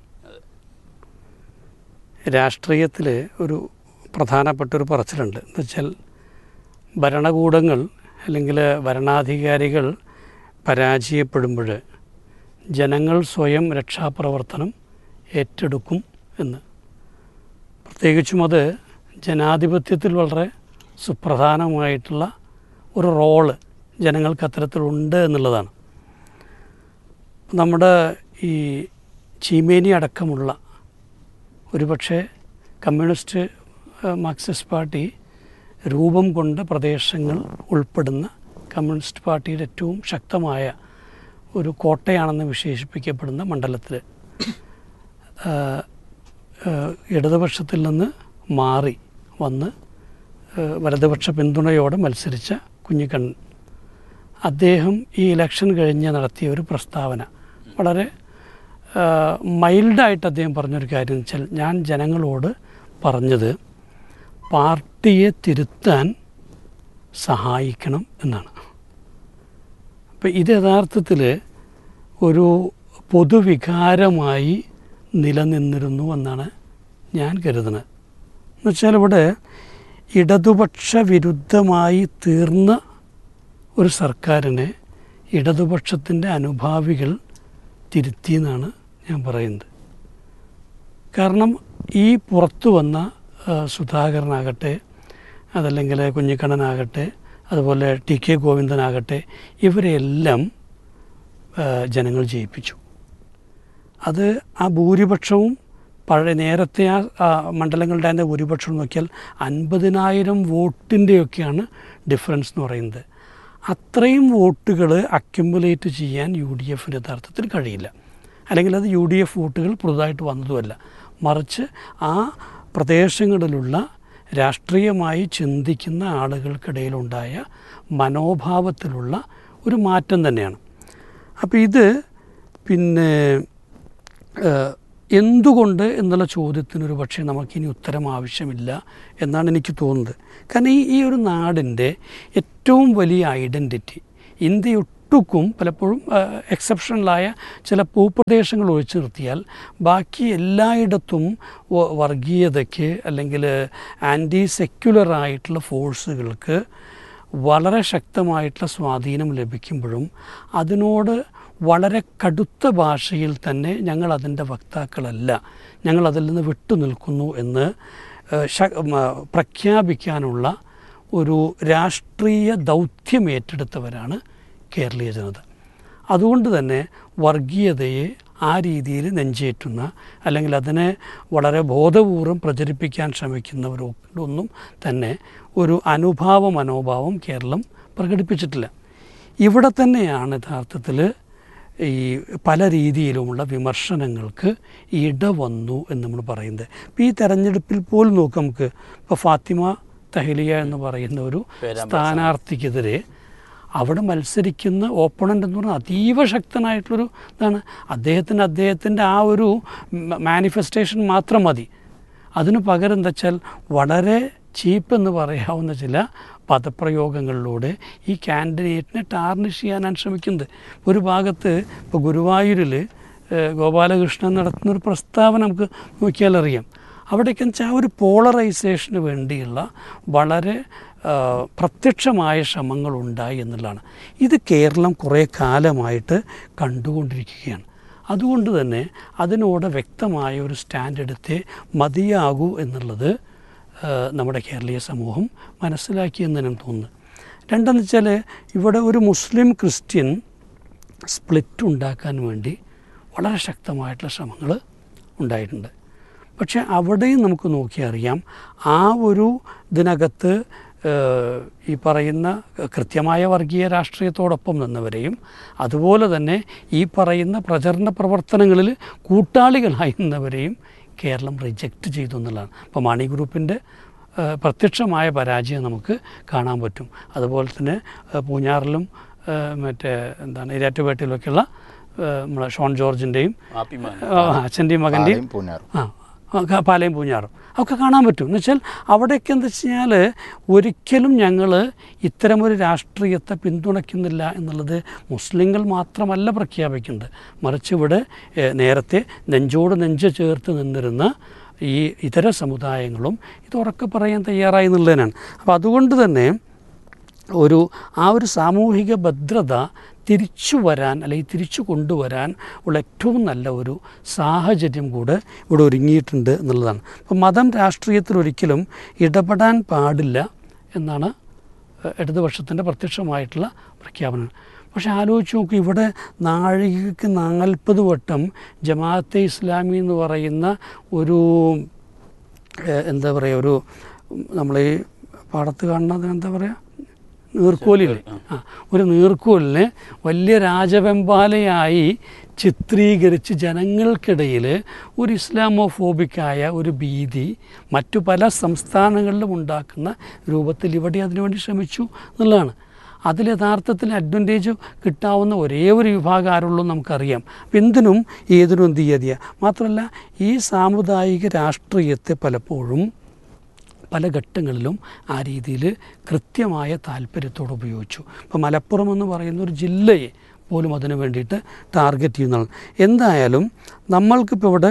രാഷ്ട്രീയത്തിൽ ഒരു പ്രധാനപ്പെട്ടൊരു പറച്ചിലുണ്ട്. എന്ന് വെച്ചാൽ ഭരണകൂടങ്ങൾ അല്ലെങ്കിൽ ഭരണാധികാരികൾ പരാജയപ്പെടുമ്പോൾ ജനങ്ങൾ സ്വയം രക്ഷാപ്രവർത്തനം ഏറ്റെടുക്കും എന്ന്. പ്രത്യേകിച്ചും അത് ജനാധിപത്യത്തിൽ വളരെ സുപ്രധാനമായിട്ടുള്ള ഒരു റോള് ജനങ്ങൾക്ക് അത്തരത്തിലുണ്ട് എന്നുള്ളതാണ്. നമ്മുടെ ഈ ചീമേനി അടക്കമുള്ള ഒരുപക്ഷെ കമ്മ്യൂണിസ്റ്റ് മാർക്സിസ്റ്റ് പാർട്ടി രൂപം കൊണ്ട പ്രദേശങ്ങൾ ഉൾപ്പെടുന്ന കമ്മ്യൂണിസ്റ്റ് പാർട്ടിയുടെ ഏറ്റവും ശക്തമായ ഒരു കോട്ടയാണെന്ന് വിശേഷിപ്പിക്കപ്പെടുന്ന മണ്ഡലത്തിൽ ഇടതുപക്ഷത്തിൽ നിന്ന് മാറി വന്ന് വലതുപക്ഷ പിന്തുണയോടെ മത്സരിച്ച കുഞ്ഞിക്കണ്ണൻ, അദ്ദേഹം ഈ ഇലക്ഷൻ കഴിഞ്ഞ് നടത്തിയ ഒരു പ്രസ്താവന വളരെ മൈൽഡായിട്ട് അദ്ദേഹം പറഞ്ഞൊരു കാര്യം എന്ന് വെച്ചാൽ, ഞാൻ ജനങ്ങളോട് പറഞ്ഞത് പാർട്ടിയെ തിരുത്താൻ സഹായിക്കണം എന്നാണ്. അപ്പോൾ ഇത് യഥാർത്ഥത്തിൽ ഒരു പൊതുവികാരമായി നിലനിന്നിരുന്നു എന്നാണ് ഞാൻ കരുതുന്നത്. എന്നുവെച്ചാൽ ഇവിടെ ഇടതുപക്ഷ വിരുദ്ധമായി തീർന്ന ഒരു സർക്കാരിനെ ഇടതുപക്ഷത്തിൻ്റെ അനുഭാവികൾ തിരുത്തിയെന്നാണ് ഞാൻ പറയുന്നത്. കാരണം ഈ പുറത്തു വന്ന സുധാകരനാകട്ടെ, അതല്ലെങ്കിൽ കുഞ്ഞിക്കണ്ണനാകട്ടെ, അതുപോലെ TK ഗോവിന്ദനാകട്ടെ, ഇവരെയെല്ലാം ജനങ്ങൾ ജയിപ്പിച്ചു. അത് ആ ഭൂരിപക്ഷവും നേരത്തെ ആ മണ്ഡലങ്ങളുടെ അതിൻ്റെ ഭൂരിപക്ഷം നോക്കിയാൽ 50,000 വോട്ടിൻ്റെയൊക്കെയാണ് ഡിഫറൻസ് എന്ന് പറയുന്നത്. അത്രയും വോട്ടുകൾ അക്യുമുലേറ്റ് ചെയ്യാൻ UDF യഥാർത്ഥത്തിൽ കഴിയില്ല. അല്ലെങ്കിൽ അത് UDF വോട്ടുകൾ പുതുതായിട്ട് വന്നതുമല്ല, മറിച്ച് ആ പ്രദേശങ്ങളിലുള്ള രാഷ്ട്രീയമായി ചിന്തിക്കുന്ന ആളുകൾക്കിടയിലുണ്ടായ മനോഭാവത്തിലുള്ള ഒരു മാറ്റം തന്നെയാണ്. അപ്പോൾ ഇത് പിന്നെ എന്തുകൊണ്ട് എന്നുള്ള ചോദ്യത്തിനൊരു പക്ഷേ നമുക്കിനി ഉത്തരം ആവശ്യമില്ല എന്നാണ് എനിക്ക് തോന്നുന്നത്. കാരണം ഈ ഒരു നാടിൻ്റെ ഏറ്റവും വലിയ ഐഡൻറ്റിറ്റി ഇന്ത്യയൊട്ടുക്കും പലപ്പോഴും എക്സെപ്ഷണലായ ചില ഭൂപ്രദേശങ്ങൾ ഒഴിച്ചു നിർത്തിയാൽ ബാക്കി എല്ലായിടത്തും വർഗീയതയ്ക്ക് അല്ലെങ്കിൽ ആൻറ്റി സെക്യുലറായിട്ടുള്ള ഫോഴ്സുകൾക്ക് വളരെ ശക്തമായിട്ടുള്ള സ്വാധീനം ലഭിക്കുമ്പോഴും അതിനോട് വളരെ കടുത്ത ഭാഷയിൽ തന്നെ ഞങ്ങൾ അതിൻ്റെ വക്താക്കളല്ല, ഞങ്ങൾ അതിൽ നിന്ന് വിട്ടുനിൽക്കുന്നു എന്ന് പ്രഖ്യാപിക്കാനുള്ള ഒരു രാഷ്ട്രീയ ദൗത്യം ഏറ്റെടുത്തവരാണ് കേരളീയ ജനത. അതുകൊണ്ട് തന്നെ വർഗീയതയെ ആ രീതിയിൽ നെഞ്ചേറ്റുന്ന അല്ലെങ്കിൽ അതിനെ വളരെ ബോധപൂർവം പ്രചരിപ്പിക്കാൻ ശ്രമിക്കുന്നവരൊന്നും തന്നെ ഒരു മനോഭാവം കേരളം പ്രകടിപ്പിച്ചിട്ടില്ല. ഇവിടെ തന്നെയാണ് യഥാർത്ഥത്തിൽ ഈ പല രീതിയിലുമുള്ള വിമർശനങ്ങൾക്ക് ഇടവന്നു എന്ന് നമ്മൾ പറയുന്നത്. ഇപ്പോൾ ഈ തെരഞ്ഞെടുപ്പിൽ പോലും നോക്കാം, നമുക്ക് ഇപ്പോൾ ഫാത്തിമ തഹ്ലിയ എന്ന് പറയുന്ന ഒരു സ്ഥാനാർത്ഥിക്കെതിരെ അവിടെ മത്സരിക്കുന്ന ഓപ്പണൻ്റ് എന്ന് പറഞ്ഞാൽ അതീവ ശക്തനായിട്ടുള്ളൊരു ഇതാണ്. അദ്ദേഹത്തിൻ്റെ ആ ഒരു മാനിഫെസ്റ്റേഷൻ മാത്രം മതി. അതിന് പകരം എന്താ വെച്ചാൽ വളരെ ചീപ്പ് എന്ന് പറയാവുന്ന ചില പദപ്രയോഗങ്ങളിലൂടെ ഈ കാൻഡിഡേറ്റിനെ ടാർണിഷ് ചെയ്യാനാണ് ശ്രമിക്കുന്നത്. ഒരു ഭാഗത്ത് ഇപ്പോൾ ഗുരുവായൂരിൽ ഗോപാലകൃഷ്ണൻ നടത്തുന്നൊരു പ്രസ്താവന നമുക്ക് നോക്കിയാലറിയാം. അവിടേക്കെന്ന് വെച്ചാൽ ആ ഒരു പോളറൈസേഷന് വേണ്ടിയുള്ള വളരെ പ്രത്യക്ഷമായ ശ്രമങ്ങളുണ്ടായി എന്നുള്ളതാണ്. ഇത് കേരളം കുറേ കാലമായിട്ട് കണ്ടുകൊണ്ടിരിക്കുകയാണ്. അതുകൊണ്ട് തന്നെ അതിനോട് വ്യക്തമായ ഒരു സ്റ്റാൻഡ് എടുത്തേ മതിയാകൂ എന്നുള്ളത് നമ്മുടെ കേരളീയ സമൂഹം മനസ്സിലാക്കിയെന്ന് ഞാൻ തോന്നുന്നു. രണ്ടെന്ന് വെച്ചാൽ ഇവിടെ ഒരു മുസ്ലിം ക്രിസ്ത്യൻ സ്പ്ലിറ്റ് ഉണ്ടാക്കാൻ വേണ്ടി വളരെ ശക്തമായിട്ടുള്ള ശ്രമങ്ങൾ ഉണ്ടായിട്ടുണ്ട്. പക്ഷേ അവിടെയും നമുക്ക് നോക്കിയാൽ അറിയാം, ആ ഒരു ഇതിനകത്ത് ഈ പറയുന്ന കൃത്യമായ വർഗീയ രാഷ്ട്രീയത്തോടൊപ്പം നിന്നവരെയും അതുപോലെ തന്നെ ഈ പറയുന്ന പ്രചരണ പ്രവർത്തനങ്ങളിൽ കൂട്ടാളികളായി നിന്നവരെയും കേരളം റിജക്റ്റ് ചെയ്തു എന്നുള്ളതാണ്. അപ്പോൾ മാണി ഗ്രൂപ്പിൻ്റെ പ്രത്യക്ഷമായ പരാജയം നമുക്ക് കാണാൻ പറ്റും. അതുപോലെ തന്നെ പൂഞ്ഞാറിലും ഇരാറ്റുപേട്ടയിലൊക്കെയുള്ള നമ്മളെ ഷോൺ ജോർജിൻ്റെയും അച്ഛൻ്റെയും മകൻ്റെയും പാലയും പൂഞ്ഞാറും ഒക്കെ കാണാൻ പറ്റും. എന്ന് വെച്ചാൽ അവിടെയൊക്കെ എന്താ വെച്ച് കഴിഞ്ഞാൽ ഒരിക്കലും ഞങ്ങൾ ഇത്തരമൊരു രാഷ്ട്രീയത്തെ പിന്തുണയ്ക്കുന്നില്ല എന്നുള്ളത് മുസ്ലിങ്ങൾ മാത്രമല്ല പ്രഖ്യാപിക്കുന്നത്, മറിച്ച് ഇവിടെ നേരത്തെ നെഞ്ചോട് നെഞ്ച് ചേർത്ത് നിന്നിരുന്ന ഈ ഇതര സമുദായങ്ങളും ഇത് ഉറക്കെ പറയാൻ തയ്യാറായി എന്നുള്ളതിനാണ്. അപ്പോൾ അതുകൊണ്ട് തന്നെ ആ ഒരു സാമൂഹിക ഭദ്രത തിരിച്ചു വരാൻ അല്ലെങ്കിൽ തിരിച്ചു കൊണ്ടുവരാൻ ഉള്ള ഏറ്റവും നല്ല ഒരു സാഹചര്യം കൂടെ ഇവിടെ ഒരുങ്ങിയിട്ടുണ്ട് എന്നുള്ളതാണ്. അപ്പോൾ മതം രാഷ്ട്രീയത്തിൽ ഒരിക്കലും ഇടപെടാൻ പാടില്ല എന്നാണ് ഇടതുപക്ഷത്തിൻ്റെ പ്രത്യക്ഷമായിട്ടുള്ള പ്രഖ്യാപനം. പക്ഷെ ആലോചിച്ച് നോക്കി, ഇവിടെ നാഴികയ്ക്ക് 40 വട്ടം ജമാഅത്തെ ഇസ്ലാമി എന്ന് പറയുന്ന ഒരു എന്താ പറയുക, ഒരു നമ്മൾ ഈ പാടത്ത് കാണുന്നത് എന്താ പറയുക, നീർക്കോലില്ലേ, ഒരു നീർക്കോലിനെ വലിയ രാജവെമ്പാലയായി ചിത്രീകരിച്ച് ജനങ്ങൾക്കിടയിൽ ഒരു ഇസ്ലാമോഫോബിക്കായ ഒരു ഭീതി മറ്റു പല സംസ്ഥാനങ്ങളിലും ഉണ്ടാക്കുന്ന രൂപത്തിൽ ഇവിടെ അതിനുവേണ്ടി ശ്രമിച്ചു എന്നുള്ളതാണ്. അതിൽ യഥാർത്ഥത്തിൽ അഡ്വാൻറ്റേജ് കിട്ടാവുന്ന ഒരേ ഒരു വിഭാഗം ആരുള്ളൂ നമുക്കറിയാം. അപ്പം എന്തിനും ഏതിനും എന്ത് ചെയ്യാതിയ. മാത്രമല്ല ഈ സാമുദായിക രാഷ്ട്രീയത്തെ പലപ്പോഴും പല ഘട്ടങ്ങളിലും ആ രീതിയിൽ കൃത്യമായ താല്പര്യത്തോടെ ഉപയോഗിച്ചു. ഇപ്പോൾ മലപ്പുറം എന്ന് പറയുന്ന ഒരു ജില്ലയെ പോലും അതിന് വേണ്ടിയിട്ട് ടാർഗറ്റ് ചെയ്യുന്നതാണ്. എന്തായാലും നമ്മൾക്കിപ്പോൾ ഇവിടെ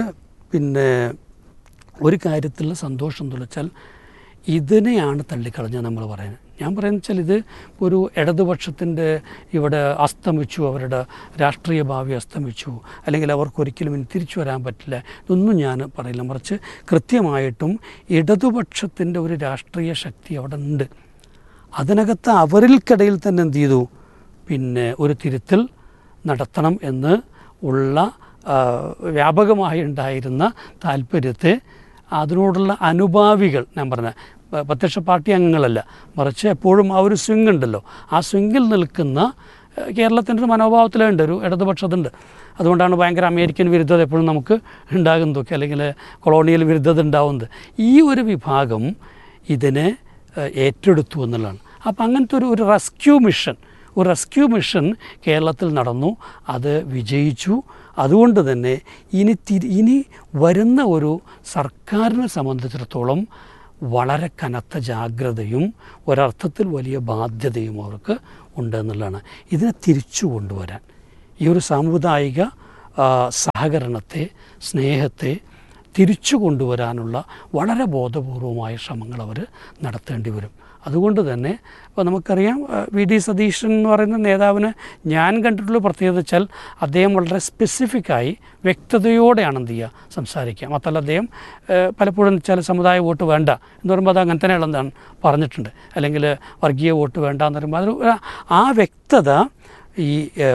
ഒരു കാര്യത്തിലുള്ള സന്തോഷം എന്ന് വെച്ചാൽ ഇതിനെയാണ് തള്ളിക്കളഞ്ഞത് നമ്മൾ പറയുന്നത്. ഞാൻ പറയുന്നത് വെച്ചാൽ ഇത് ഒരു ഇടതുപക്ഷത്തിൻ്റെ ഇവിടെ അസ്തമിച്ചു, അവരുടെ രാഷ്ട്രീയ ഭാവി അസ്തമിച്ചു, അല്ലെങ്കിൽ അവർക്കൊരിക്കലും ഇനി തിരിച്ചു വരാൻ പറ്റില്ല, ഇതൊന്നും ഞാൻ പറയില്ല. മറിച്ച് കൃത്യമായിട്ടും ഇടതുപക്ഷത്തിൻ്റെ ഒരു രാഷ്ട്രീയ ശക്തി അവിടെ ഉണ്ട്. അതിനകത്ത് അവരിൽക്കിടയിൽ തന്നെ എന്ത് ചെയ്തു, ഒരു തിരുത്തൽ നടത്തണം എന്ന് ഉള്ള വ്യാപകമായി ഉണ്ടായിരുന്ന താല്പര്യത്തെ അതിനോടുള്ള അനുഭാവികൾ, ഞാൻ പറഞ്ഞ പ്രത്യക്ഷ പാർട്ടി അംഗങ്ങളല്ല, മറിച്ച് എപ്പോഴും ആ ഒരു സ്വിങ് ഉണ്ടല്ലോ, ആ സ്വിങ്ങിൽ നിൽക്കുന്ന കേരളത്തിൻ്റെ ഒരു മനോഭാവത്തിലുണ്ട്, ഒരു ഇടതുപക്ഷത്തുണ്ട്. അതുകൊണ്ടാണ് ഭയങ്കര അമേരിക്കൻ വിരുദ്ധത എപ്പോഴും നമുക്ക് ഉണ്ടാകുന്നതൊക്കെ, അല്ലെങ്കിൽ കൊളോണിയൽ വിരുദ്ധത ഉണ്ടാവുന്നത്. ഈ ഒരു വിഭാഗം ഇതിനെ ഏറ്റെടുത്തു എന്നുള്ളതാണ്. അപ്പോൾ അങ്ങനത്തെ ഒരു റെസ്ക്യൂ മിഷൻ കേരളത്തിൽ നടന്നു, അത് വിജയിച്ചു. അതുകൊണ്ട് തന്നെ ഇനി വരുന്ന ഒരു സർക്കാരിനെ സംബന്ധിച്ചിടത്തോളം വളരെ കനത്ത ജാഗ്രതയും ഒരർത്ഥത്തിൽ വലിയ ബാധ്യതയും അവർക്ക് ഉണ്ടെന്നുള്ളതാണ്. ഇതിനെ തിരിച്ചു കൊണ്ടുവരാൻ, ഈ ഒരു സാമുദായിക സഹകരണത്തെ, സ്നേഹത്തെ തിരിച്ചു കൊണ്ടുവരാനുള്ള വളരെ ബോധപൂർവമായ ശ്രമങ്ങൾ അവർ നടത്തേണ്ടി വരും. അതുകൊണ്ട് തന്നെ ഇപ്പോൾ നമുക്കറിയാം, വി ഡി സതീശൻ എന്ന് പറയുന്ന നേതാവിന് ഞാൻ കണ്ടിട്ടുള്ള പ്രത്യേകത വെച്ചാൽ അദ്ദേഹം വളരെ സ്പെസിഫിക്കായി വ്യക്തതയോടെയാണ് എന്ത് ചെയ്യുക, സംസാരിക്കുക. മാത്രമല്ല അദ്ദേഹം പലപ്പോഴും വെച്ചാൽ സമുദായ വോട്ട് വേണ്ട എന്ന് പറയുമ്പോൾ അത് അങ്ങനെ തന്നെയുള്ളതാണ് പറഞ്ഞിട്ടുണ്ട്, അല്ലെങ്കിൽ വർഗീയ വോട്ട് വേണ്ട എന്ന് പറയുമ്പോൾ അതൊരു ആ വ്യക്തത ഈ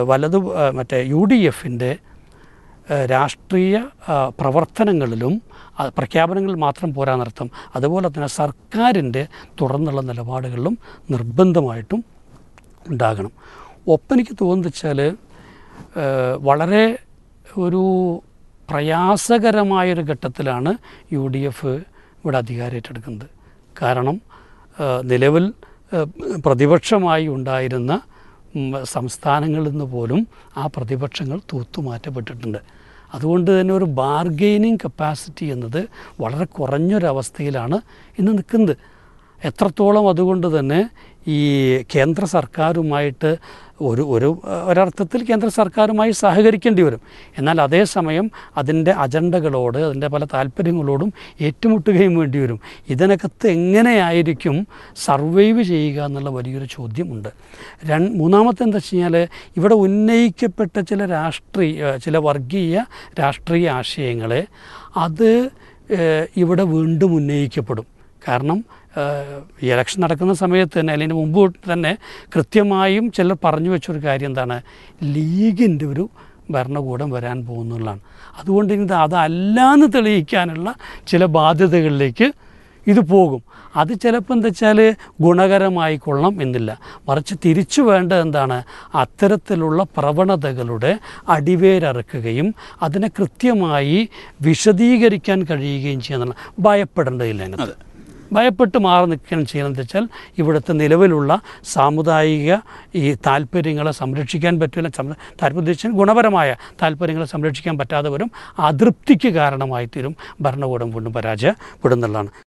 UDFൻ്റെ രാഷ്ട്രീയ പ്രവർത്തനങ്ങളിലും പ്രഖ്യാപനങ്ങളിൽ മാത്രം പോരാനർത്ഥം, അതുപോലെ തന്നെ സർക്കാരിൻ്റെ തുടർന്നുള്ള നിലപാടുകളിലും നിർബന്ധമായിട്ടും ഉണ്ടാകണം. ഒപ്പം എനിക്ക് തോന്നുന്നത് വെച്ചാൽ വളരെ ഒരു പ്രയാസകരമായൊരു ഘട്ടത്തിലാണ് UDF ഇവിടെ അധികാരം ഏറ്റെടുക്കുന്നത്. കാരണം നിലവിൽ പ്രതിപക്ഷമായി ഉണ്ടായിരുന്ന സംസ്ഥാനങ്ങളിൽ നിന്ന് പോലും ആ പ്രതിപക്ഷങ്ങൾ തൂത്തുമാറ്റപ്പെട്ടിട്ടുണ്ട്. അതുകൊണ്ട് തന്നെ ഒരു ബാർഗെയിനിങ് കപ്പാസിറ്റി എന്നത് വളരെ കുറഞ്ഞൊരവസ്ഥയിലാണ് ഇന്ന് നിൽക്കുന്നത്. എത്രത്തോളം അതുകൊണ്ട് തന്നെ ഈ കേന്ദ്ര സർക്കാരുമായിട്ട് ഒരർത്ഥത്തിൽ കേന്ദ്ര സർക്കാരുമായി സഹകരിക്കേണ്ടി വരും. എന്നാൽ അതേസമയം അതിൻ്റെ അജണ്ടകളോട്, അതിൻ്റെ പല താല്പര്യങ്ങളോടും ഏറ്റുമുട്ടുകയും വേണ്ടി വരും. ഇതിനകത്ത് എങ്ങനെയായിരിക്കും സർവൈവ് ചെയ്യുക എന്നുള്ള വലിയൊരു ചോദ്യമുണ്ട്. മൂന്നാമത്തെ എന്താ വെച്ച് കഴിഞ്ഞാൽ, ഇവിടെ ഉന്നയിക്കപ്പെട്ട ചില വർഗീയ രാഷ്ട്രീയ ആശയങ്ങളെ അത് ഇവിടെ വീണ്ടും ഉന്നയിക്കപ്പെടും. കാരണം ഈ ഇലക്ഷൻ നടക്കുന്ന സമയത്ത് തന്നെ അല്ലെങ്കിൽ മുമ്പ് തന്നെ കൃത്യമായും ചിലർ പറഞ്ഞു വെച്ചൊരു കാര്യം എന്താണ്, ലീഗിൻ്റെ ഒരു ഭരണകൂടം വരാൻ പോകുന്നുള്ളതാണ്. അതുകൊണ്ട് ഇത് അതല്ലാന്ന് തെളിയിക്കാനുള്ള ചില ബാധ്യതകളിലേക്ക് ഇത് പോകും. അത് ചിലപ്പോൾ എന്താ വെച്ചാൽ ഗുണകരമായിക്കൊള്ളണം എന്നില്ല, മറിച്ച് തിരിച്ചു വേണ്ടത് എന്താണ്, അത്തരത്തിലുള്ള പ്രവണതകളുടെ അടിവേരറുക്കുകയും അതിനെ കൃത്യമായി വിശദീകരിക്കാൻ കഴിയുകയും ചെയ്യുന്നുള്ള, ഭയപ്പെടേണ്ടതില്ല. അതിനകത്ത് ഭയപ്പെട്ട് മാറി നിൽക്കുകയും ചെയ്യണമെന്ന് വെച്ചാൽ ഇവിടുത്തെ നിലവിലുള്ള സാമുദായിക ഈ താല്പര്യങ്ങളെ സംരക്ഷിക്കാൻ പറ്റില്ല, താല്പര്യം ഗുണപരമായ താല്പര്യങ്ങളെ സംരക്ഷിക്കാൻ പറ്റാതെ വരും, അതൃപ്തിക്ക് കാരണമായി തീരും, ഭരണകൂടം വീണ്ടും പരാജയപ്പെടുന്നുള്ളതാണ്.